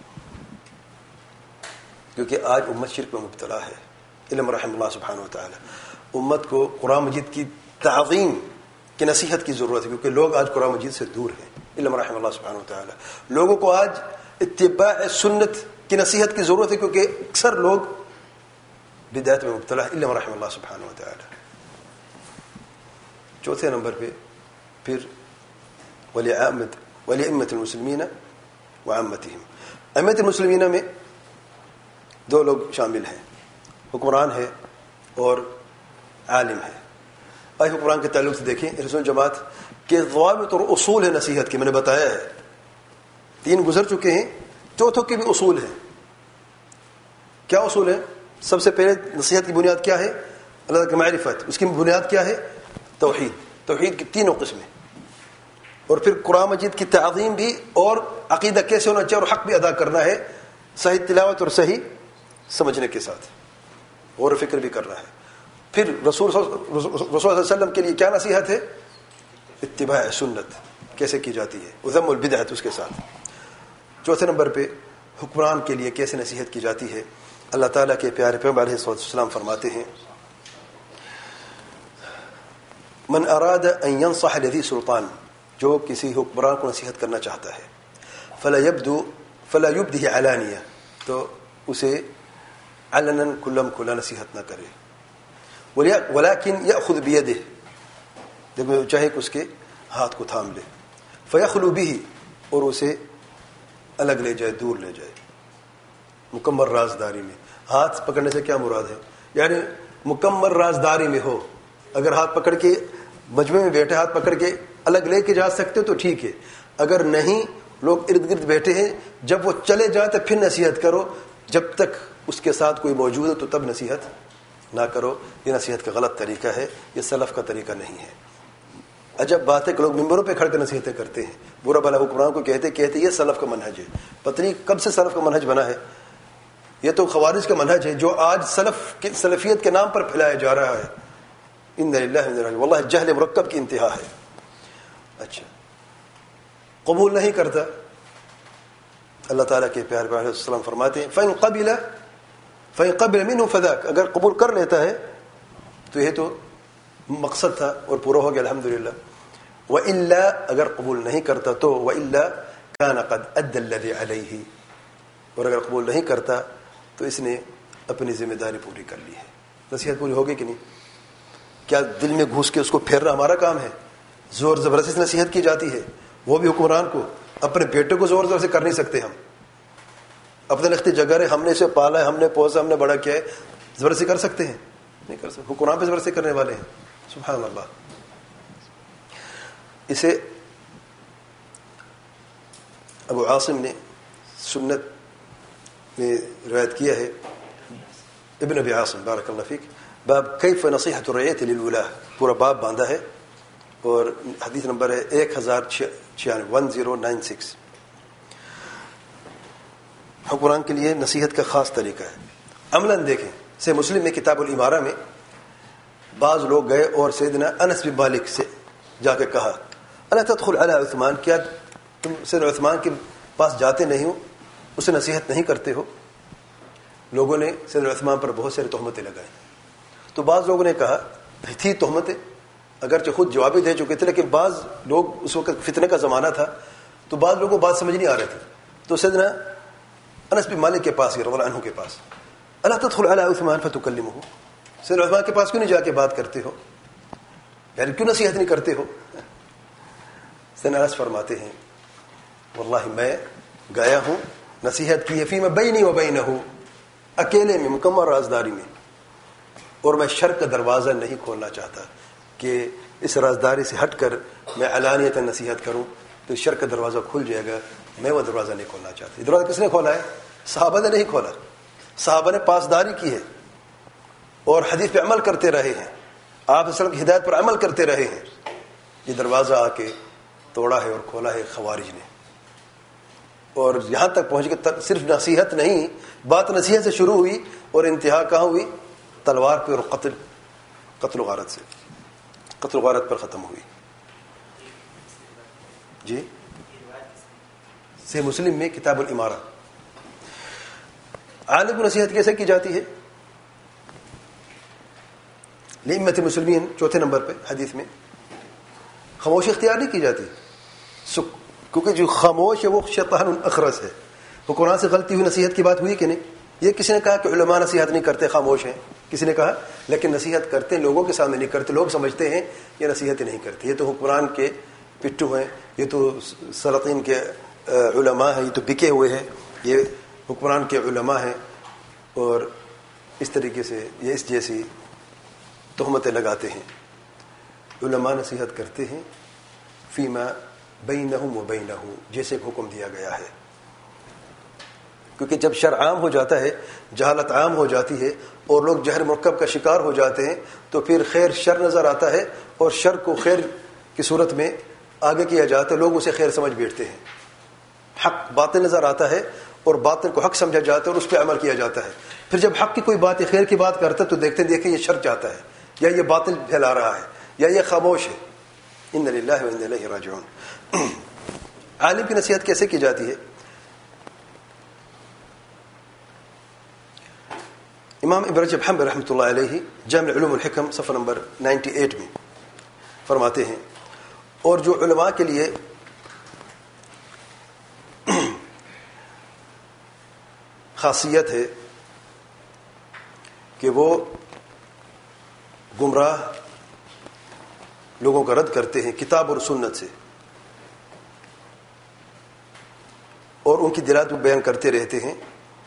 [SPEAKER 2] کیونکہ آج امت شرک میں مبتلا ہے، علم رحم اللہ سبحانہ وتعالی۔ امت کو قرآن مجید کی تعظیم کی نصیحت کی ضرورت ہے، کیونکہ لوگ آج قرآن مجید سے دور ہیں، علم رحم اللہ سبحانہ وتعالی۔ لوگوں کو آج اتباع سنت کی نصیحت کی ضرورت ہے، کیونکہ اکثر لوگ بدعت میں مبتلا ہے، علم رحم اللہ سبحانہ وتعالی۔ چوتھے نمبر پہ پھر وَلِأِمَّةِ الْمُسْلِمِينَ وَعَامَّتِهِمْ، امت المسلمین میں دو لوگ شامل ہیں، حکمران ہے اور عالم ہے۔ آج حکمران کے تعلق سے دیکھیں، رسول جماعت کے ضوابط اور اصول ہے نصیحت کے، میں نے بتایا ہے، 3 گزر چکے ہیں، چوتھوں کے بھی اصول ہیں۔ کیا اصول ہے؟ سب سے پہلے نصیحت کی بنیاد کیا ہے؟ اللہ کی معرفت۔ اس کی بنیاد کیا ہے؟ توحید۔ توحید کی 3 قسمیں، اور پھر قرآن مجید کی تعظیم بھی، اور عقیدہ کیسے ہونا چاہیے اور حق بھی ادا کرنا ہے، صحیح تلاوت اور صحیح سمجھنے کے ساتھ، غور و فکر بھی کرنا ہے۔ پھر رسول صلی اللہ علیہ وسلم کے لیے کیا نصیحت ہے؟ اتباع سنت کیسے کی جاتی ہے، وذم البدعت اس کے ساتھ۔ چوتھے نمبر پہ حکمران کے لیے کیسے نصیحت کی جاتی ہے، اللہ تعالیٰ کے پیارے پیغمبر علیہ السلام فرماتے ہیں، من اراد ان ينصح لذي سلطان، جو کسی حکمران کو نصیحت کرنا چاہتا ہے، فلا يبده علانیہ، تو اسے علنا کھلا نصیحت نہ کرے، ولكن يأخذ بيده، دیکھو چاہے کہ اس کے ہاتھ کو تھام لے، فيخلو به، اور اسے الگ لے جائے، دور لے جائے، مکمل رازداری میں۔ ہاتھ پکڑنے سے کیا مراد ہے؟ یعنی مکمل رازداری میں ہو۔ اگر ہاتھ پکڑ کے مجمع میں بیٹھے ہاتھ پکڑ کے الگ لے کے جا سکتے تو ٹھیک ہے، اگر نہیں، لوگ ارد گرد بیٹھے ہیں، جب وہ چلے جائیں تو پھر نصیحت کرو، جب تک اس کے ساتھ کوئی موجود ہے تو تب نصیحت نہ کرو۔ یہ نصیحت کا غلط طریقہ ہے، یہ سلف کا طریقہ نہیں ہے۔ عجب بات ہے کہ لوگ ممبروں پہ کھڑ کر نصیحتیں کرتے ہیں، برا بھلا حکمران کو کہتے یہ سلف کا منہج ہے۔ پتہ نہیں کب سے سلف کا منہج بنا ہے، یہ تو خوارج کا منہج ہے جو آج سلفیت کے نام پر پھیلایا جا رہا ہے۔ ان للہ و انا الیہ راجعون، واللہ جہل مرکب کی انتہا ہے۔ اچھا، قبول نہیں کرتا، اللہ تعالیٰ کے پیارے پیغمبر علیہ السلام فرماتے ہیں فَإِن قَبِلَ مِنْهُ فَذَاكَ، اگر قبول کر لیتا ہے تو یہ تو مقصد تھا اور پورا ہو گیا الحمدللہ. وَإِلَّا اگر قبول نہیں کرتا تو وَإِلَّا كَانَ قَدْ أَدَّى الَّذِي عَلَيْهِ اور اگر قبول نہیں کرتا تو اس نے اپنی ذمہ داری پوری کر لی ہے. نصیحت پوری ہوگی کہ نہیں؟ کیا دل میں گھس کے اس کو پھیرنا ہمارا کام ہے؟ زور زبردستی سے نصیحت کی جاتی ہے, وہ بھی حکمران کو. اپنے بیٹے کو زور زور سے کر نہیں سکتے ہم. اپنے لختی جگر ہے, ہم نے اسے پالا ہے, ہم نے پوسا, ہم نے بڑا کیا ہے, زبردستی کر سکتے ہیں؟ نہیں کر سکتے. حکمران پہ زبردستی کرنے والے ہیں. سبحان اللہ. اسے ابو عاصم نے سنت میں روایت کیا ہے, ابن ابی عاصم بارک اللہ فیک, باب کیف نصیحت الرعیت للولاہ, پورا باب باندھا ہے اور حدیث نمبر ہے 1096. حکمران کے لیے نصیحت کا خاص طریقہ ہے. عملاً دیکھیں, سے مسلم میں کتاب الامارہ میں بعض لوگ گئے اور سیدنا انس بن مالک سے جا کے کہا, الا تدخل علی عثمان, کیا تم سیدنا عثمان کے پاس جاتے نہیں ہو, اسے نصیحت نہیں کرتے ہو؟ لوگوں نے سیدنا عثمان پر بہت ساری تہمتیں لگائیں. تو بعض لوگوں نے کہا, تھی تہمتیں, اگرچہ خود جوابی دے چکے تھے, لیکن بعض لوگ, اس وقت فتنے کا زمانہ تھا, تو بعض لوگوں کو بات سمجھ نہیں آ رہے تھے. تو سیدنا انس بن مالک کے پاس, رضی اللہ عنہ کے پاس, الا تدخل علی عثمان فتکلمہ, سیدنا عثمان کے پاس کیوں نہیں جا کے بات کرتے ہو, یعنی کیوں نصیحت نہیں کرتے ہو؟ سیدنا انس فرماتے ہیں, واللہ میں گیا ہوں, نصیحت کی ہے, فیما بینی و بینہ, اکیلے میں, مکمل رازداری میں, اور میں شر کا دروازہ نہیں کھولنا چاہتا کہ اس رازداری سے ہٹ کر میں علانیتاً نصیحت کروں تو شر کا دروازہ کھل جائے گا. میں وہ دروازہ نہیں کھولنا چاہتا. دروازہ کس نے کھولا ہے؟ صحابہ نے نہیں کھولا. صحابہ نے پاسداری کی ہے اور حدیث پہ عمل کرتے رہے ہیں, آپ صلی اللہ علیہ وسلم کی ہدایت پر عمل کرتے رہے ہیں. یہ دروازہ آ کے توڑا ہے اور کھولا ہے خوارج نے, اور یہاں تک پہنچ کے صرف نصیحت نہیں, بات نصیحت سے شروع ہوئی اور انتہا کہاں ہوئی؟ تلوار پہ اور قتل و غارت سے, قتل و غارت پر ختم ہوئی. جی, صحیح مسلم میں کتاب الامارہ. عالم کو نصیحت کیسے کی جاتی ہے؟ لئمت المسلمین چوتھے نمبر پہ حدیث میں خاموشی اختیار نہیں کی جاتی, کیونکہ جو خاموش ہے وہ شیطان اخرس ہے. وہ قرآن سے غلطی ہوئی نصیحت کی بات ہوئی کہ نہیں؟ یہ کسی نے کہا کہ علماء نصیحت نہیں کرتے, خاموش ہیں, کسی نے کہا, لیکن نصیحت کرتے ہیں, لوگوں کے سامنے نہیں کرتے. لوگ سمجھتے ہیں یہ نصیحت نہیں کرتے, یہ تو حکمران کے پٹھو ہیں, یہ تو سلاطین کے علماء ہیں, یہ تو بکے ہوئے ہیں, یہ حکمران کے علماء ہیں, اور اس طریقے سے یہ اس جیسی تہمتیں لگاتے ہیں. علماء نصیحت کرتے ہیں فیما بینہم و بینہ, جیسے حکم دیا گیا ہے. کیونکہ جب شر عام ہو جاتا ہے, جہالت عام ہو جاتی ہے اور لوگ جہل مرکب کا شکار ہو جاتے ہیں, تو پھر خیر شر نظر آتا ہے اور شر کو خیر کی صورت میں آگے کیا جاتا ہے, لوگ اسے خیر سمجھ بیٹھتے ہیں. حق باطل نظر آتا ہے اور باطل کو حق سمجھا جاتا ہے اور اس پہ عمل کیا جاتا ہے. پھر جب حق کی کوئی بات خیر کی بات کرتا ہے تو دیکھتے دیکھتے یہ شر چاہتا ہے, یا یہ باطل پھیلا رہا ہے, یا یہ خاموش ہے. ان للہ و انا الیہ راجعون. عالم کی نصیحت کیسے کی جاتی ہے؟ امام ابن رجب حنبلی رحمۃ اللہ علیہ جامع علوم الحکم صفحہ نمبر 98 میں فرماتے ہیں, اور جو علماء کے لیے خاصیت ہے کہ وہ گمراہ لوگوں کا رد کرتے ہیں کتاب اور سنت سے, اور ان کی دلالت کو بیان کرتے رہتے ہیں,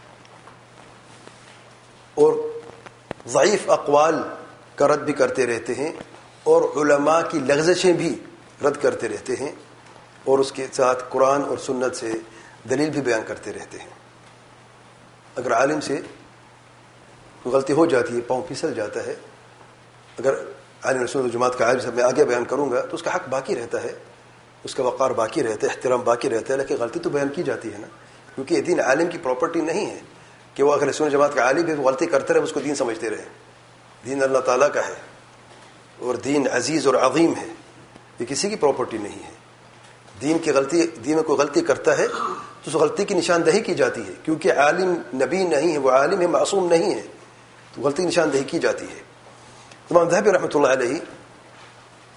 [SPEAKER 2] اور ضعیف اقوال کا رد بھی کرتے رہتے ہیں, اور علماء کی لغزشیں بھی رد کرتے رہتے ہیں, اور اس کے ساتھ قرآن اور سنت سے دلیل بھی بیان کرتے رہتے ہیں. اگر عالم سے غلطی ہو جاتی ہے, پاؤں پھسل جاتا ہے, اگر عالم سنت جماعت کا عالم سے میں آگے بیان کروں گا تو اس کا حق باقی رہتا ہے, اس کا وقار باقی رہتا ہے, احترام باقی رہتا ہے, لیکن غلطی تو بیان کی جاتی ہے نا, کیونکہ یہ دین عالم کی پراپرٹی نہیں ہے کہ وہ اگر سنت جماعت کا عالم ہے وہ غلطی کرتے رہے, اس کو دین سمجھتے رہے. دین اللہ تعالیٰ کا ہے اور دین عزیز اور عظیم ہے, یہ کسی کی پراپرٹی نہیں ہے. دین میں کوئی غلطی کرتا ہے تو اس غلطی کی نشاندہی کی جاتی ہے, کیونکہ عالم نبی نہیں ہے, وہ عالم ہے, معصوم نہیں ہے, تو غلطی نشاندہی کی جاتی ہے. امام ذہبی رحمۃ اللہ علیہ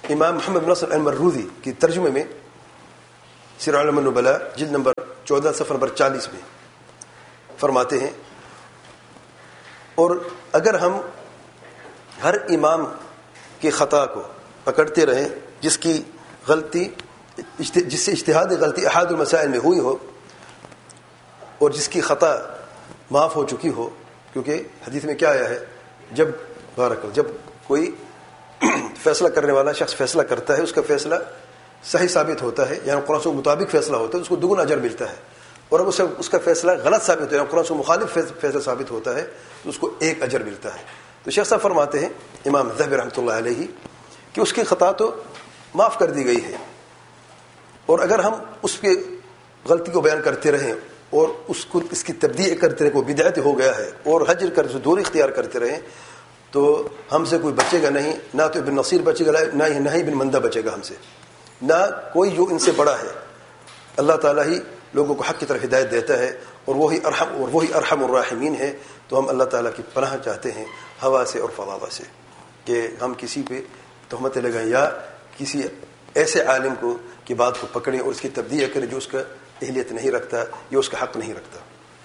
[SPEAKER 2] امام محمد بن نصر المروذی کی ترجمے میں سیر اعلام النبلاء جلد نمبر 14 صفحہ نمبر 40 میں فرماتے ہیں، اور اگر ہم ہر امام کی خطا کو پکڑتے رہیں جس کی غلطی جس سے اجتہادی غلطی احاد المسائل میں ہوئی ہو اور جس کی خطا معاف ہو چکی ہو، کیونکہ حدیث میں کیا آیا ہے، جب کوئی فیصلہ کرنے والا شخص فیصلہ کرتا ہے، اس کا فیصلہ صحیح ثابت ہوتا ہے، یعنی قرآن کے مطابق فیصلہ ہوتا ہے، اس کو دگنا اجر ملتا ہے، اور اب اس کا فیصلہ غلط ثابت ہوتا ہے، یعنی قرآن سے مخالف فیصلہ ثابت ہوتا ہے، تو اس کو 1 اجر ملتا ہے۔ تو شیخ صاحب فرماتے ہیں امام ذہبی رحمۃ اللہ علیہ کہ اس کی خطا تو معاف کر دی گئی ہے، اور اگر ہم اس کے غلطی کو بیان کرتے رہیں اور اس کی تبدیع کرتے رہیں، کوئی بدعت ہو گیا ہے، اور حجر کر دوری اختیار کرتے رہیں، تو ہم سے کوئی بچے گا نہیں، نہ تو ابن نصیر بچے گا، نہ ہی ابن مندہ بچے گا ہم سے، نہ کوئی جو ان سے بڑا ہے۔ اللہ تعالیٰ ہی لوگوں کو حق کی طرف ہدایت دیتا ہے، اور وہی ارحم الراحمین ہے۔ تو ہم اللہ تعالیٰ کی پناہ چاہتے ہیں ہوا سے اور فضا سے، کہ ہم کسی پہ تہمتیں لگائیں یا کسی ایسے عالم کو کی بات کو پکڑیں اور اس کی تبدیع کریں جو اس کا اہلیت نہیں رکھتا یا اس کا حق نہیں رکھتا۔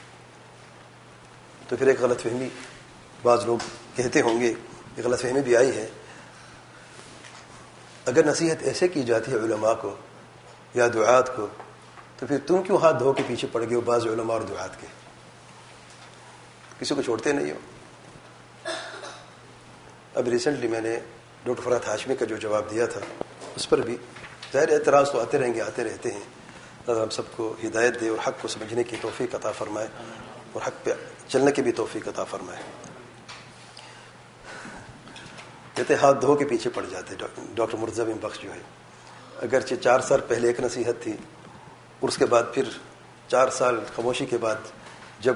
[SPEAKER 2] تو پھر ایک غلط فہمی بعض لوگ کہتے ہوں گے، ایک غلط فہمی بھی آئی ہے، اگر نصیحت ایسے کی جاتی ہے علماء کو یا دعات کو، تو پھر تم کیوں ہاتھ دھو کے پیچھے پڑ گئے ہو بعض علماء اور دعات کے، کسی کو چھوڑتے نہیں ہو۔ اب ریسنٹلی میں نے ڈاکٹر فرحت ہاشمی کا جو جواب دیا تھا، اس پر بھی ظاہر اعتراض تو آتے رہتے ہیں۔ اللہ ہم سب کو ہدایت دے اور حق کو سمجھنے کی توفیق عطا فرمائے اور حق پہ چلنے کی بھی توفیق عطا فرمائے۔ کہتے ہاتھ دھو کے پیچھے پڑ جاتے ڈاکٹر مرتضی بن بخش جو ہے، اگرچہ 4 سال پہلے ایک نصیحت تھی، اور اس کے بعد پھر 4 سال خاموشی کے بعد جب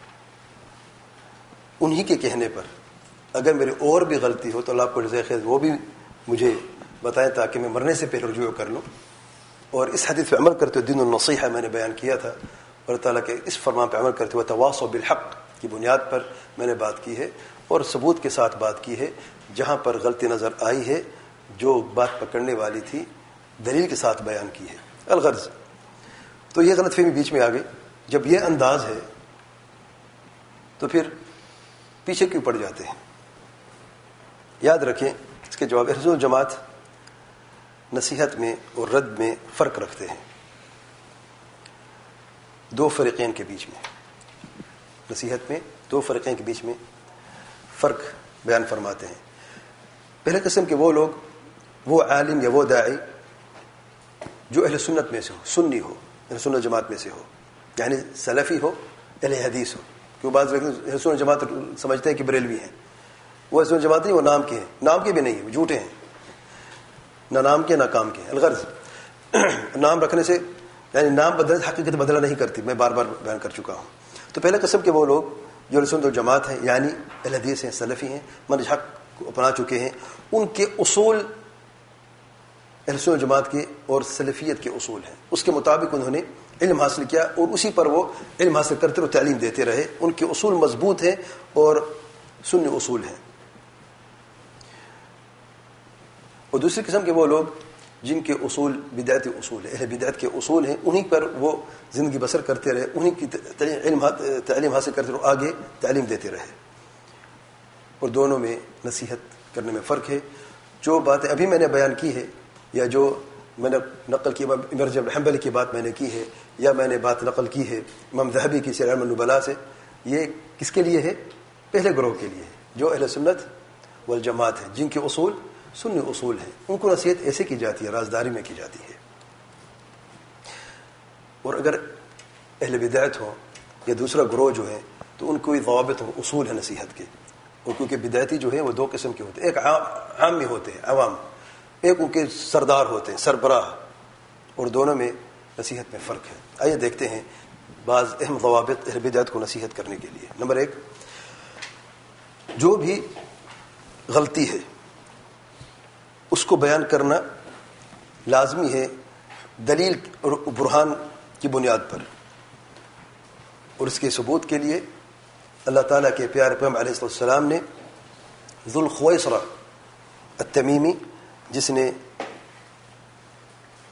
[SPEAKER 2] انہی کے کہنے پر اگر میری اور بھی غلطی ہو تو اللہ کو جزائے خیر وہ بھی مجھے بتائیں تاکہ میں مرنے سے پہلے رجوع کر لوں، اور اس حدیث پہ عمل کرتے ہوئے دین النصیحہ میں نے بیان کیا تھا، اور تعالیٰ کے اس فرمان پہ عمل کرتے ہوئے تواصوا بالحق کی بنیاد پر میں نے بات کی ہے، اور ثبوت کے ساتھ بات کی ہے، جہاں پر غلطی نظر آئی ہے جو بات پکڑنے والی تھی دلیل کے ساتھ بیان کی ہے۔ الغرض تو یہ غلط فہمی بیچ میں آ گئی، جب یہ انداز ہے تو پھر پیچھے کیوں پڑ جاتے ہیں؟ یاد رکھیں اس کے جواب، اہل جماعت نصیحت میں اور رد میں فرق رکھتے ہیں 2 فریقین کے بیچ میں، نصیحت میں 2 فریقین کے بیچ میں فرق بیان فرماتے ہیں۔ پہلے قسم کے وہ لوگ، وہ عالم یا وہ داعی جو اہل سنت میں سے ہو، سنی ہو، اہل سنت جماعت میں سے ہو، یعنی سلفی ہو، اہل حدیث ہو، کیوں بعض اہل سنت جماعت سمجھتے ہیں کہ بریلوی ہیں، وہ اہل سنت جماعت نہیں، وہ نام کے ہیں، نام کے بھی نہیں، وہ جھوٹے ہیں، نہ نام کے نہ کام کے۔ الغرض نام رکھنے سے یعنی نام بدلنے حقیقت بدلا نہیں کرتی، میں بار بار بیان کر چکا ہوں۔ تو پہلے قسم کے وہ لوگ جو اہل سنت جماعت ہیں، یعنی اہل حدیث ہیں، سلفی ہیں، منہج حق کو اپنا چکے ہیں، ان کے اصول اہل سنت جماعت کے اور سلفیت کے اصول ہیں، اس کے مطابق انہوں نے علم حاصل کیا اور اسی پر وہ علم حاصل کرتے اور تعلیم دیتے رہے، ان کے اصول مضبوط ہیں اور سنی اصول ہیں۔ اور دوسری قسم کے وہ لوگ جن کے اصول بدعتی اصول ہیں، اہل بدعت کے اصول ہیں، انہی پر وہ زندگی بسر کرتے رہے، انہی کی تعلیم حاصل کرتے رہے، آگے تعلیم دیتے رہے، اور دونوں میں نصیحت کرنے میں فرق ہے۔ جو باتیں ابھی میں نے بیان کی ہے یا جو میں نے نقل کی، امام رجب حنبلی کی بات میں نے کی ہے یا میں نے بات نقل کی ہے امام ذہبی کی سیر اعلام النبلاء سے، یہ کس کے لیے ہے؟ پہلے گروہ کے لیے ہے، جو اہل سنت والجماعت ہیں، جن کے اصول سنی اصول ہیں، ان کو نصیحت ایسے کی جاتی ہے، رازداری میں کی جاتی ہے۔ اور اگر اہل بدعت ہو یا دوسرا گروہ جو ہے تو ان کو ضوابط ہو، اصول ہے نصیحت کے، اور کیونکہ بدعتی جو ہے وہ 2 قسم کے ہوتے ہیں، ایک عامی ہوتے ہیں، عوام، ایک ان کے سردار ہوتے ہیں، سربراہ، اور دونوں میں نصیحت میں فرق ہے۔ آئیے دیکھتے ہیں بعض اہم ضوابط اہل بدعت کو نصیحت کرنے کے لیے۔ نمبر 1، جو بھی غلطی ہے اس کو بیان کرنا لازمی ہے دلیل اور برہان کی بنیاد پر، اور اس کے ثبوت کے لیے اللہ تعالیٰ کے پیارے پیغمبر علیہ السلام نے ذوالخویصرہ التمیمی، جس نے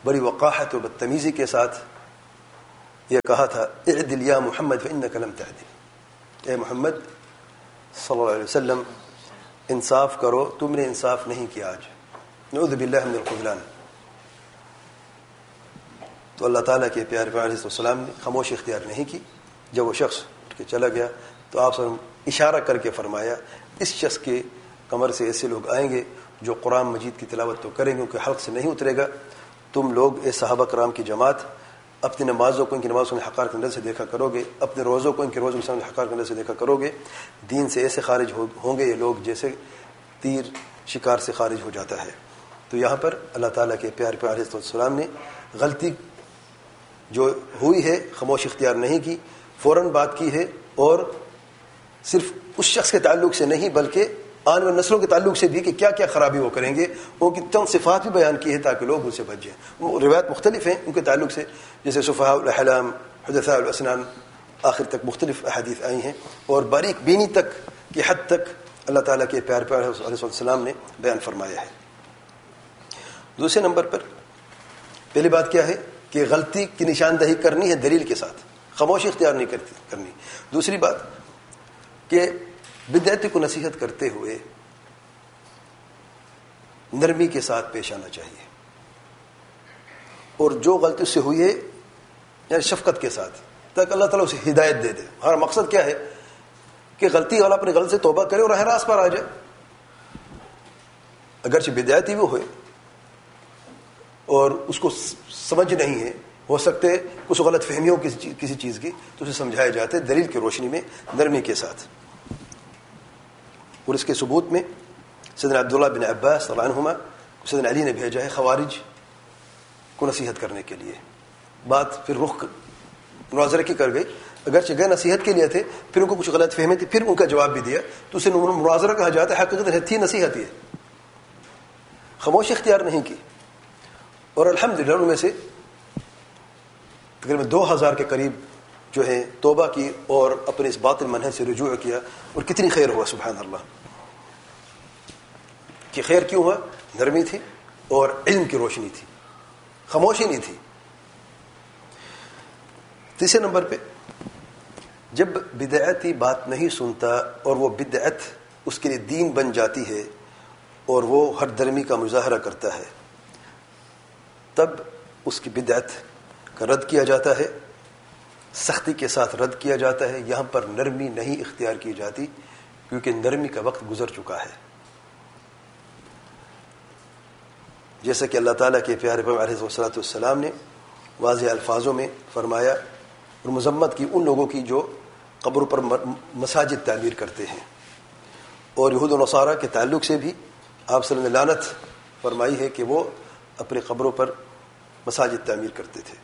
[SPEAKER 2] بڑی وقاحت و بدتمیزی کے ساتھ یہ کہا تھا اعدل یا محمد فإنک لم تعدل، اے محمد صلی اللہ علیہ وسلم انصاف کرو، تم نے انصاف نہیں کیا آج، نعوذ باللہ من الخذلان۔ تو اللہ تعالیٰ کے پیارے پیغمبر علیہ السلام نے خاموشی اختیار نہیں کی۔ جب وہ شخص اٹھ کے چلا گیا تو آپ صلی اللہ علیہ وسلم اشارہ کر کے فرمایا اس شخص کے کمر سے ایسے لوگ آئیں گے جو قرآن مجید کی تلاوت تو کریں گے، ان کے حلق سے نہیں اترے گا۔ تم لوگ اے صحابہ کرام کی جماعت اپنی نمازوں کو ان کی نمازوں میں حقار کے نظر سے دیکھا کرو گے، اپنے روزوں کو ان کے روزوں کے سامنے حقار کے نظر سے دیکھا کرو گے۔ دین سے ایسے خارج ہوں گے یہ لوگ جیسے تیر شکار سے خارج ہو جاتا ہے۔ تو یہاں پر اللہ تعالیٰ کے پیارے پیغمبر علیہ السلام نے غلطی جو ہوئی ہے خاموش اختیار نہیں کی، فوراً بات کی ہے، اور صرف اس شخص کے تعلق سے نہیں بلکہ آنے والی نسلوں کے تعلق سے بھی کہ کیا کیا خرابی وہ کریں گے، ان کی چند صفات بھی بیان کی ہے تاکہ لوگ ان سے بچ جائیں۔ وہ روایت مختلف ہیں ان کے تعلق سے، جیسے صفحاء الاحلام، حدثاء الاسنان، آخر تک مختلف احادیث آئی ہیں، اور باریک بینی تک کی حد تک اللہ تعالیٰ کے پیارے پیغمبر علیہ السلام نے بیان فرمایا ہے۔ دوسرے نمبر پر پہلی بات کیا ہے کہ غلطی کی نشاندہی کرنی ہے دلیل کے ساتھ، خاموشی اختیار نہیں کرنی۔ دوسری بات کہ بدعت کو نصیحت کرتے ہوئے نرمی کے ساتھ پیش آنا چاہیے، اور جو غلطی اس سے ہوئی ہے یعنی شفقت کے ساتھ، تاکہ اللہ تعالیٰ اسے ہدایت دے دے۔ ہمارا مقصد کیا ہے کہ غلطی والا اپنی غلط سے توبہ کرے اور راہ راست پر آ جائے، اگرچہ بدعتی وہ ہوئے اور اس کو سمجھ نہیں ہے، ہو سکتے کچھ غلط فہمیوں کسی چیز کی، تو اسے سمجھایا جاتا ہے دلیل کی روشنی میں نرمی کے ساتھ۔ اور اس کے ثبوت میں سیدنا عبداللہ بن عباس رضی اللہ عنہما سیدنا علی نے بھیجا ہے خوارج کو نصیحت کرنے کے لیے۔ بات پھر رخ مناظرے کی کر گئی، اگرچہ گئے نصیحت کے لیے تھے، پھر ان کو کچھ غلط فہمی تھی، پھر ان کا جواب بھی دیا، تو اسے مناظرہ کہا جاتا ہے، حقیقت تھی نصیحت ہی، خاموشی اختیار نہیں کی۔ اور الحمدللہ ان میں سے تقریباً 2000 کے قریب جو ہے توبہ کی اور اپنے اس باطل منہج سے رجوع کیا، اور کتنی خیر ہوا سبحان اللہ۔ کہ خیر کیوں ہوا؟ نرمی تھی اور علم کی روشنی تھی، خاموشی نہیں تھی۔ تیسرے نمبر پہ جب بدعتی بات نہیں سنتا اور وہ بدعت اس کے لیے دین بن جاتی ہے اور وہ ہر درمی کا مظاہرہ کرتا ہے، تب اس کی بدعت کا رد کیا جاتا ہے، سختی کے ساتھ رد کیا جاتا ہے۔ یہاں پر نرمی نہیں اختیار کی جاتی، کیونکہ نرمی کا وقت گزر چکا ہے۔ جیسا کہ اللہ تعالیٰ کے پیارے پیغمبر علیہ السلام نے واضح الفاظوں میں فرمایا اور مذمت کی ان لوگوں کی جو قبروں پر مساجد تعمیر کرتے ہیں، اور یہود و نصارہ کے تعلق سے بھی آپ صلی اللہ علیہ وسلم نے لعنت فرمائی ہے کہ وہ اپنے قبروں پر مساجد تعمیر کرتے تھے۔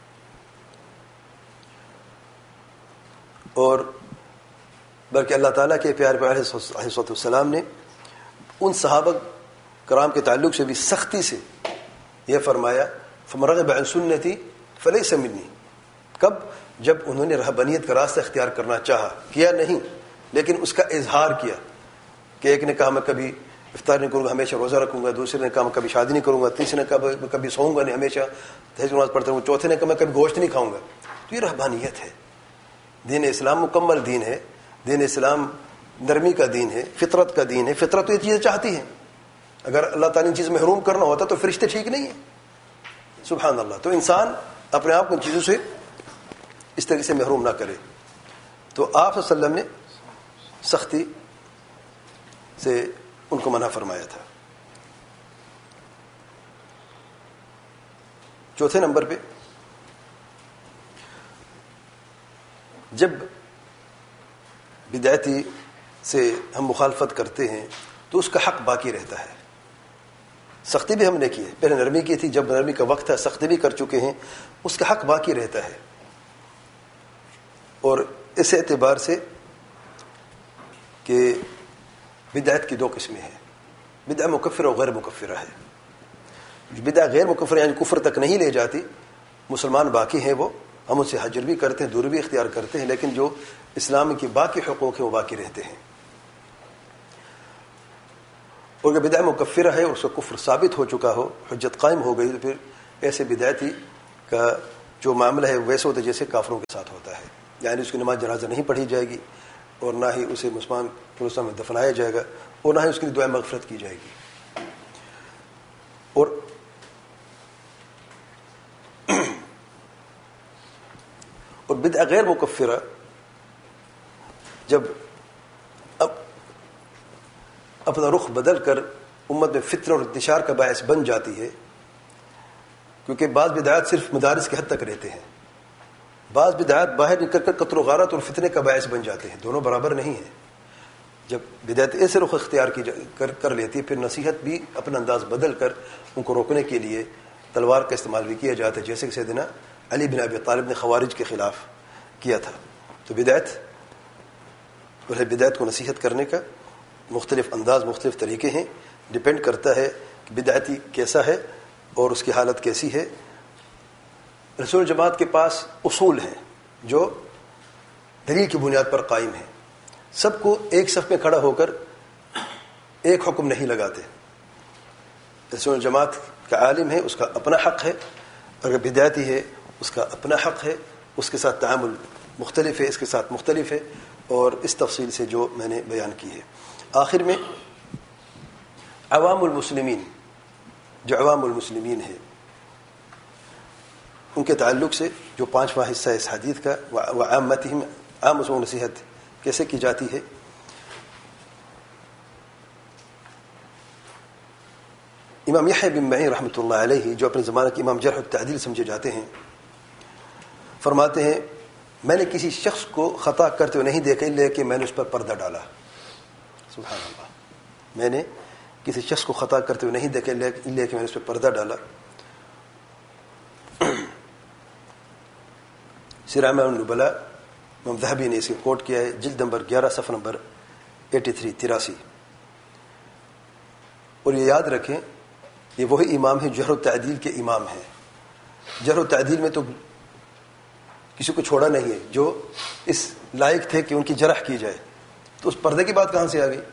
[SPEAKER 2] اور بلکہ اللہ تعالیٰ کے پیارے پیغمبر علیہ السلام نے ان صحابہ کرام کے تعلق سے بھی سختی سے یہ فرمایا فمن رغب عن سنتی فلیس منی۔ کب؟ جب انہوں نے رہبانیت کا راستہ اختیار کرنا چاہا، کیا نہیں لیکن اس کا اظہار کیا، کہ ایک نے کہا میں کبھی افطار نہیں کروں گا، ہمیشہ روزہ رکھوں گا، دوسرے نے کہا میں کبھی شادی نہیں کروں گا، تیسرے نے کہا میں کبھی سوؤں گا نہیں، ہمیشہ تہجد نماز پڑھتا ہوں، چوتھے نے کہا میں کبھی گوشت نہیں کھاؤں گا۔ تو یہ رہبانیت ہے۔ دین اسلام مکمل دین ہے، دین اسلام نرمی کا دین ہے، فطرت کا دین ہے۔ فطرت تو یہ چیزیں چاہتی ہے، اگر اللہ تعالیٰ نے چیز محروم کرنا ہوتا تو فرشتے ٹھیک نہیں ہیں، سبحان اللہ۔ تو انسان اپنے آپ کو ان چیزوں سے اس طریقے سے محروم نہ کرے۔ تو آپ صلی اللہ علیہ وسلم نے سختی سے ان کو منع فرمایا تھا۔ چوتھے نمبر پہ جب بدعتی سے ہم مخالفت کرتے ہیں تو اس کا حق باقی رہتا ہے۔ سختی بھی ہم نے کی ہے، پہلے نرمی کی تھی، جب نرمی کا وقت ہے سختی بھی کر چکے ہیں، اس کا حق باقی رہتا ہے۔ اور اس اعتبار سے کہ بدعت کی دو قسمیں ہیں، بدعہ مکفرہ اور غیر مکفرہ ہے۔ بدعہ غیر مکفرہ یعنی کفر تک نہیں لے جاتی، مسلمان باقی ہیں، وہ ہم ان سے حجر بھی کرتے ہیں، دوری بھی اختیار کرتے ہیں، لیکن جو اسلام کی باقی حقوق ہیں وہ باقی رہتے ہیں۔ اور اگر بدعہ مکفرہ ہے اور اس کا کفر ثابت ہو چکا ہو، حجت قائم ہو گئی، تو پھر ایسے بدعتی کا جو معاملہ ہے ویسے ہوتا ہے جیسے کافروں کے ساتھ ہوتا ہے، یعنی اس کی نماز جنازہ نہیں پڑھی جائے گی، اور نہ ہی اسے مسلمان میں دفنایا جائے گا، اور نہ ہی اس کی دعائیں مغفرت کی جائے گی۔ اور بدعہ غیر مکفرہ جب اب اپنا رخ بدل کر امت میں فتنہ اور انتشار کا باعث بن جاتی ہے، کیونکہ بعض بدعات صرف مدارس کی حد تک رہتے ہیں، بعض بدعات باہر نکل کر قتل و غارت اور فتنے کا باعث بن جاتے ہیں، دونوں برابر نہیں ہیں۔ جب بدعت ایسے رخ اختیار کر لیتی ہے، پھر نصیحت بھی اپنا انداز بدل کر ان کو روکنے کے لیے تلوار کا استعمال بھی کیا جاتا ہے، جیسے کہ سیدنا علی بن ابی طالب نے خوارج کے خلاف کیا تھا۔ تو بدعت کو نصیحت کرنے کا مختلف انداز، مختلف طریقے ہیں، ڈپینڈ کرتا ہے کہ بدعتی کیسا ہے اور اس کی حالت کیسی ہے۔ رسول جماعت کے پاس اصول ہیں جو دلیل کی بنیاد پر قائم ہیں، سب کو ایک صف میں کھڑا ہو کر ایک حکم نہیں لگاتے۔ رسول جماعت کا عالم ہے، اس کا اپنا حق ہے، اگر بدعتی ہے اس کا اپنا حق ہے، اس کے ساتھ تعامل مختلف ہے، اس کے ساتھ مختلف ہے، اور اس تفصیل سے جو میں نے بیان کی ہے۔ آخر میں عوام المسلمین، جو عوام المسلمین ہے، ان کے تعلق سے جو پانچواں حصہ ہے اس حدیث کا، وعامتہم، عام مسلموں نصیحت کیسے کی جاتی ہے۔ امام یحییٰ بن معین رحمۃ اللہ علیہ، جو اپنے زمانہ کے امام جرح التعدیل سمجھے جاتے ہیں، فرماتے ہیں میں نے کسی شخص کو خطا کرتے ہوئے نہیں دیکھا الا کہ میں نے اس پر پردہ ڈالا۔ سبحان اللہ، میں نے کسی شخص کو خطا کرتے ہوئے نہیں دیکھا الا کہ میں نے اس پر پردہ ڈالا۔ سیر اعمال النبلاء امام ذہبی نے اسے کوٹ کیا ہے، جلد نمبر 11 صفحہ نمبر 83۔ اور یہ یاد رکھیں یہ وہی امام ہے جرح و تعدیل کے امام ہیں۔ جرح و تعدیل میں تو کسی کو چھوڑا نہیں ہے جو اس لائق تھے کہ ان کی جرح کی جائے، تو اس پردے کی بات کہاں سے آ گئی؟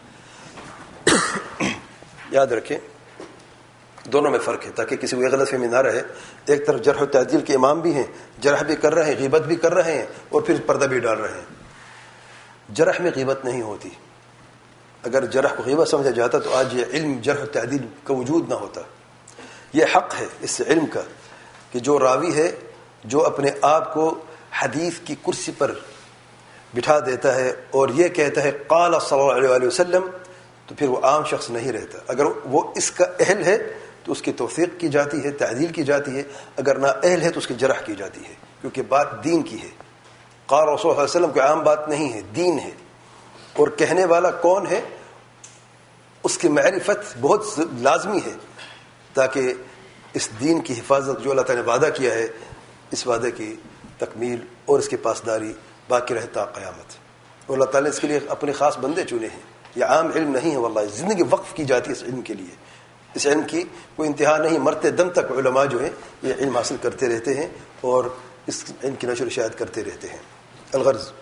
[SPEAKER 2] یاد رکھیں دونوں میں فرق ہے تاکہ کسی کو غلط فہمی نہ رہے۔ ایک طرف جرح و تعدیل کے امام بھی ہیں، جرح بھی کر رہے ہیں، غیبت بھی کر رہے ہیں، اور پھر پردہ بھی ڈال رہے ہیں۔ جرح میں غیبت نہیں ہوتی، اگر جرح کو غیبت سمجھا جاتا تو آج یہ علم جرح و تعدیل کا وجود نہ ہوتا۔ یہ حق ہے اس علم کا کہ جو راوی ہے جو اپنے آپ کو حدیث کی کرسی پر بٹھا دیتا ہے اور یہ کہتا ہے قال صلی اللہ علیہ وسلم، تو پھر وہ عام شخص نہیں رہتا۔ اگر وہ اس کا اہل ہے تو اس کی توثیق کی جاتی ہے، تعدیل کی جاتی ہے، اگر نہ اہل ہے تو اس کی جرح کی جاتی ہے، کیونکہ بات دین کی ہے۔ قال رسول اللہ علیہ وسلم کوئی عام بات نہیں ہے، دین ہے، اور کہنے والا کون ہے اس کی معرفت بہت لازمی ہے تاکہ اس دین کی حفاظت جو اللہ تعالیٰ نے وعدہ کیا ہے، اس وعدے کی تکمیل اور اس کی پاسداری باقی رہتا قیامت۔ اور اللہ تعالیٰ نے اس کے لیے اپنے خاص بندے چنے ہیں، یہ عام علم نہیں ہے، واللہ زندگی وقف کی جاتی ہے اس علم کے لیے۔ اس علم کی کوئی انتہا نہیں، مرتے دم تک علماء جو ہیں یہ علم حاصل کرتے رہتے ہیں اور اس علم کی نشر و اشاعت کرتے رہتے ہیں۔ الغرض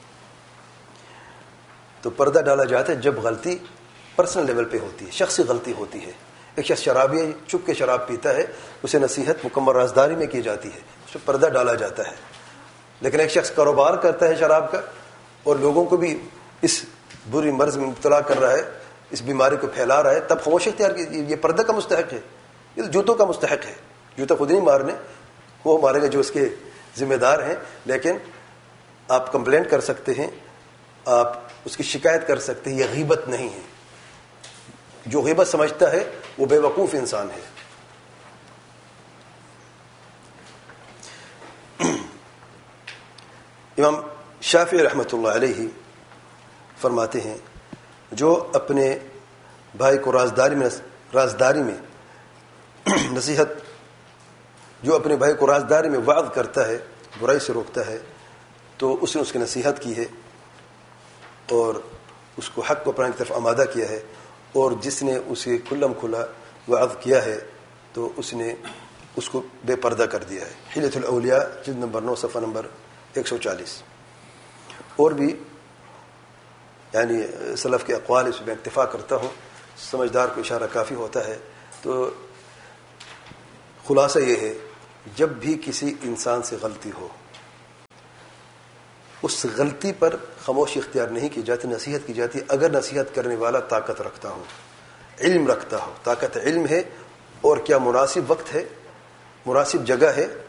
[SPEAKER 2] تو پردہ ڈالا جاتا ہے جب غلطی پرسنل لیول پہ ہوتی ہے، شخصی غلطی ہوتی ہے۔ ایک شخص شرابی ہے، چپ کے شراب پیتا ہے، اسے نصیحت مکمل رازداری میں کی جاتی ہے، اس پہ پردہ ڈالا جاتا ہے۔ لیکن ایک شخص کاروبار کرتا ہے شراب کا اور لوگوں کو بھی اس بری مرض میں مبتلا کر رہا ہے، اس بیماری کو پھیلا رہا ہے، تب خاموشی اختیار کی، یہ پردہ کا مستحق ہے، یہ جوتوں کا مستحق ہے۔ جوتا خود نہیں مارنے، وہ مارے گا جو اس کے ذمہ دار ہیں، لیکن آپ کمپلینٹ کر سکتے ہیں، آپ اس کی شکایت کر سکتے ہیں، یہ غیبت نہیں ہے۔ جو غیبت سمجھتا ہے وہ بے وقوف انسان ہے۔ امام شافعی رحمۃ اللہ علیہ فرماتے ہیں جو اپنے بھائی کو رازداری میں نصیحت، جو اپنے بھائی کو رازداری میں وعظ کرتا ہے، برائی سے روکتا ہے، تو اس نے اس کی نصیحت کی ہے اور اس کو حق کو اپنانے کی طرف آمادہ کیا ہے، اور جس نے اسے کھلم کھلا وعظ کیا ہے تو اس نے اس کو بے پردہ کر دیا ہے۔ حلیۃ الاولیاء جلد نمبر 9 صفحہ نمبر 140۔ اور بھی یعنی سلف کے اقوال اس میں اکتفا کرتا ہوں، سمجھدار کو اشارہ کافی ہوتا ہے۔ تو خلاصہ یہ ہے جب بھی کسی انسان سے غلطی ہو اس غلطی پر خاموشی اختیار نہیں کی جاتی، نصیحت کی جاتی. اگر نصیحت کرنے والا طاقت رکھتا ہو، علم رکھتا ہو، طاقت علم ہے اور کیا مناسب وقت ہے، مناسب جگہ ہے،